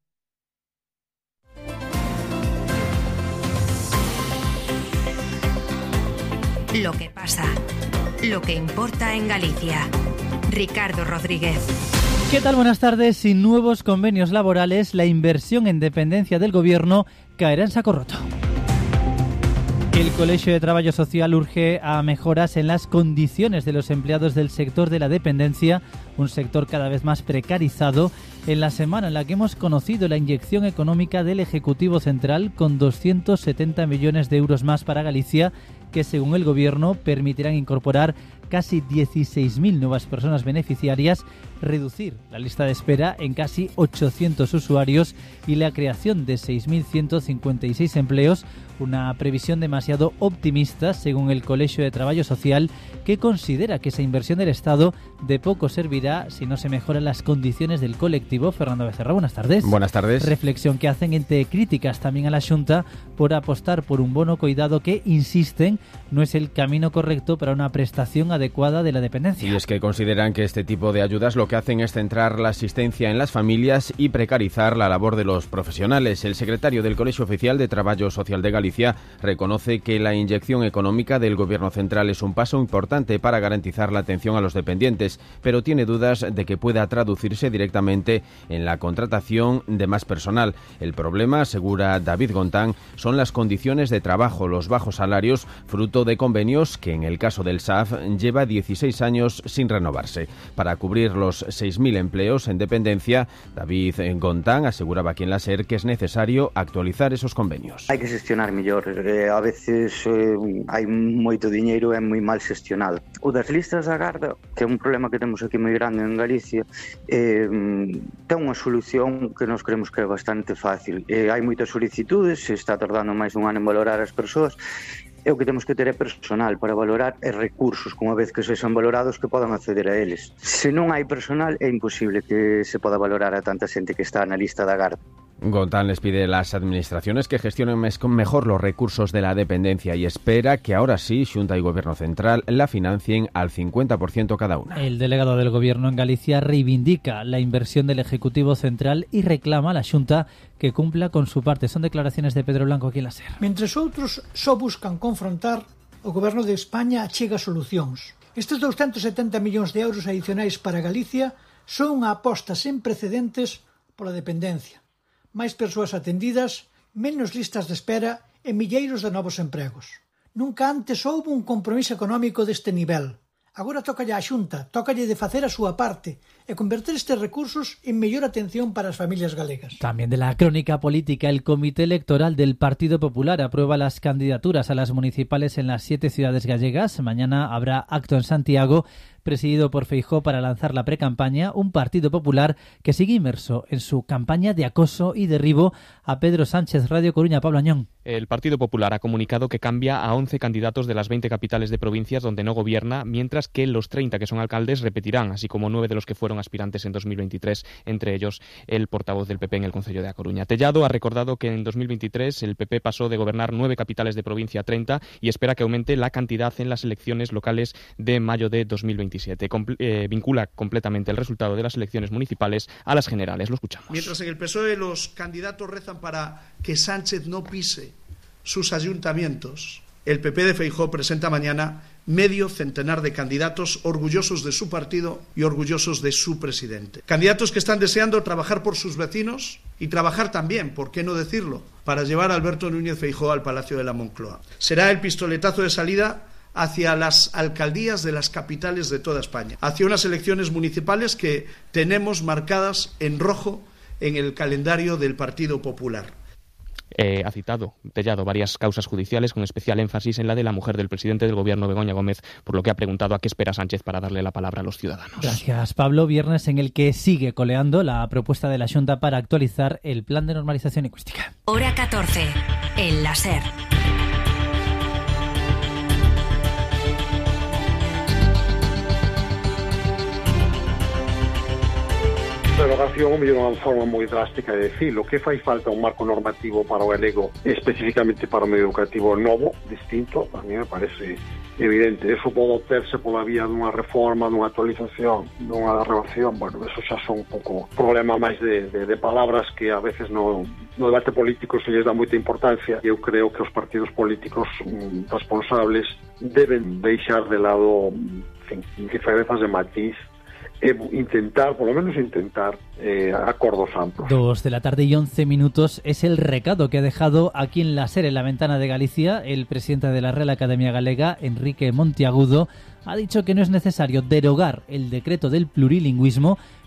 Lo que pasa, lo que importa en Galicia. Ricardo Rodríguez. ¿Qué tal? Buenas tardes. Sin nuevos convenios laborales, la inversión en dependencia del Gobierno caerá en saco roto. El Colegio de Trabajo Social urge a mejoras en las condiciones de los empleados del sector de la dependencia, un sector cada vez más precarizado, en la semana en la que hemos conocido la inyección económica del Ejecutivo Central con 270 millones de euros más para Galicia, que según el Gobierno permitirán incorporar casi 16.000 nuevas personas beneficiarias, reducir la lista de espera en casi 800 usuarios y la creación de 6.156 empleos, una previsión demasiado optimista según el Colegio de Trabajo Social, que considera que esa inversión del Estado de poco servirá si no se mejoran las condiciones del colectivo. Fernando Becerra, buenas tardes. Buenas tardes. Reflexión que hacen entre críticas también a la Xunta por apostar por un bono coidado que, insisten, no es el camino correcto para una prestación adecuada de la dependencia. Y es que consideran que este tipo de ayudas lo que hacen es centrar la asistencia en las familias y precarizar la labor de los profesionales. El secretario del Colegio Oficial de Trabajo Social de Galicia reconoce que la inyección económica del Gobierno central es un paso importante para garantizar la atención a los dependientes, pero tiene dudas de que pueda traducirse directamente en la contratación de más personal. El problema, asegura David Gontán, son las condiciones de trabajo, los bajos salarios, fruto de convenios que en el caso del SAF lleva 16 años sin renovarse. Para cubrir los 6.000 empleos en dependencia, David Gontán aseguraba aquí en la SER que es necesario actualizar esos convenios. Hai que gestionar mellor, a veces hai moito diñeiro e é moi mal xestionado. O das listas de agarda, que é un problema que temos aquí moi grande en Galicia, ten unha solución que nos creemos que é bastante fácil. Hai moitas solicitudes, se está tardando máis dun ano en valorar as persoas, e o que temos que ter é personal para valorar e recursos, que unha vez que sexan valorados que podan acceder a eles. Se non hai personal é imposible que se poda valorar a tanta xente que está na lista de agarda. Gontán les pide a las administraciones que gestionen mejor los recursos de la dependencia y espera que ahora sí Xunta y Gobierno Central la financien al 50% cada una. El delegado del Gobierno en Galicia reivindica la inversión del Ejecutivo Central y reclama a la Xunta que cumpla con su parte. Son declaraciones de Pedro Blanco aquí en la SER. Mentres outros só buscan confrontar, o Goberno de España achega solucións. Estes 270 millóns de euros adicionais para Galicia son unha aposta sen precedentes pola dependencia. Máis persoas atendidas, menos listas de espera e milleiros de novos empregos. Nunca antes houbo un compromiso económico deste nivel. Agora tócalle á Xunta, tócalle de facer a súa parte e converter estes recursos en mellor atención para as familias galegas. También de la crónica política, el Comité Electoral del Partido Popular aprueba las candidaturas a las municipales en las 7 ciudades gallegas. Mañana habrá acto en Santiago, presidido por Feijóo para lanzar la precampaña, un Partido Popular que sigue inmerso en su campaña de acoso y derribo a Pedro Sánchez. Radio Coruña, Pablo Añón. El Partido Popular ha comunicado que cambia a 11 candidatos de las 20 capitales de provincias donde no gobierna, mientras que los 30 que son alcaldes repetirán, así como 9 de los que fueron aspirantes en 2023, entre ellos el portavoz del PP en el Concello de A Coruña. Tellado ha recordado que en 2023 el PP pasó de gobernar 9 capitales de provincia a 30 y espera que aumente la cantidad en las elecciones locales de mayo de 2027. Vincula completamente el resultado de las elecciones municipales a las generales. Lo escuchamos. Mientras en el PSOE los candidatos rezan para que Sánchez no pise sus ayuntamientos, el PP de Feijóo presenta mañana medio centenar de candidatos orgullosos de su partido y orgullosos de su presidente. Candidatos que están deseando trabajar por sus vecinos y trabajar también, ¿por qué no decirlo?, para llevar a Alberto Núñez Feijóo al Palacio de la Moncloa. Será el pistoletazo de salida hacia las alcaldías de las capitales de toda España, hacia unas elecciones municipales que tenemos marcadas en rojo en el calendario del Partido Popular. Ha citado Tellado varias causas judiciales, con especial énfasis en la de la mujer del presidente del Gobierno, Begoña Gómez, por lo que ha preguntado a qué espera Sánchez para darle la palabra a los ciudadanos. Gracias, Pablo. Viernes en el que sigue coleando la propuesta de la Xunta para actualizar el plan de normalización lingüística. Hora 14, en la SER. Derogación é unha forma moi drástica de decirlo. Que fai falta un marco normativo para o galego, especificamente para o medio educativo novo, distinto, a mí me parece evidente. Eso pode obterse pola vía dunha reforma, dunha actualización, dunha derogación. Bueno, eso xa son un pouco problema máis de palabras que a veces no debate político se lles dá moita importancia. Eu creo que os partidos políticos responsables deben deixar de lado diferenzas de matiz e intentar, por lo menos intentar, acordos amplios. 2:11 p.m. es el recado que ha dejado aquí en la SER, en la ventana de Galicia, el presidente de la Real Academia Galega, Enrique Monteagudo. Ha dicho que no es necesario derogar el decreto del plurilingüismo,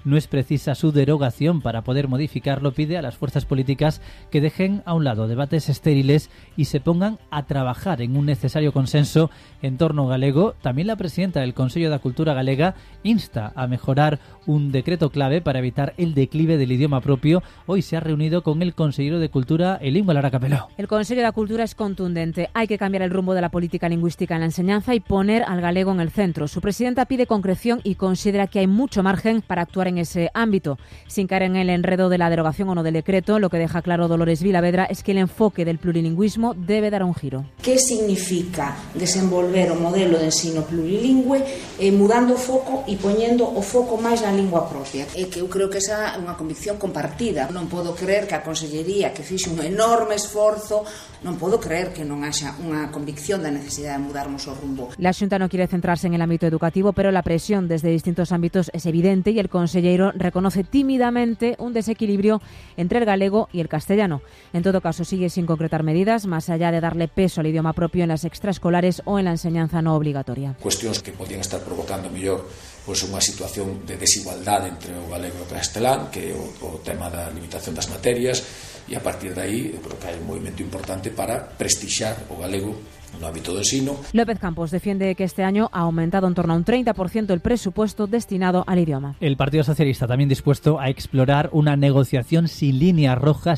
no es precisa su derogación para poder modificarlo. Pide a las fuerzas políticas que dejen a un lado debates estériles y se pongan a trabajar en un necesario consenso en torno galego. También la presidenta del Consello da Cultura Galega insta a mejorar un decreto clave para evitar el declive del idioma propio. Hoy se ha reunido con el consejero de Cultura, Elín Lara Capeló. El Consello da Cultura es contundente. Hay que cambiar el rumbo de la política lingüística en la enseñanza y poner al galego en el centro. Su presidenta pide concreción y considera que hay mucho margen para actuar en ese ámbito. Sin caer en el enredo de la derogación o no del decreto, lo que deja claro Dolores Vilavedra es que el enfoque del plurilingüismo debe dar un giro. ¿Qué significa desenvolver o modelo de ensino plurilingüe mudando o foco e poñendo o foco máis na lingua propia? É que eu creo que esa é unha convicción compartida. Non podo creer que a Consellería, que fixe un enorme esforzo, non podo creer que non haxa unha convicción da necesidade de mudarmos o rumbo. La Xunta no quiere centrarse en el ámbito educativo, pero la presión desde distintos ámbitos es evidente y el consellero reconoce tímidamente un desequilibrio entre el galego y el castellano. En todo caso, sigue sin concretar medidas, más allá de darle peso al idioma propio en las extraescolares o en la enseñanza no obligatoria. Cuestións que podían estar provocando mellor unha situación de desigualdade entre o galego e o castelán, que é o tema da limitación das materias, e a partir de aí creo que hai un movimento importante para prestixiar o galego no ámbito do ensino. López Campos defiende que este año ha aumentado en torno a un 30% el presupuesto destinado al idioma. El Partido Socialista también dispuesto a explorar una negociación sin líneas rojas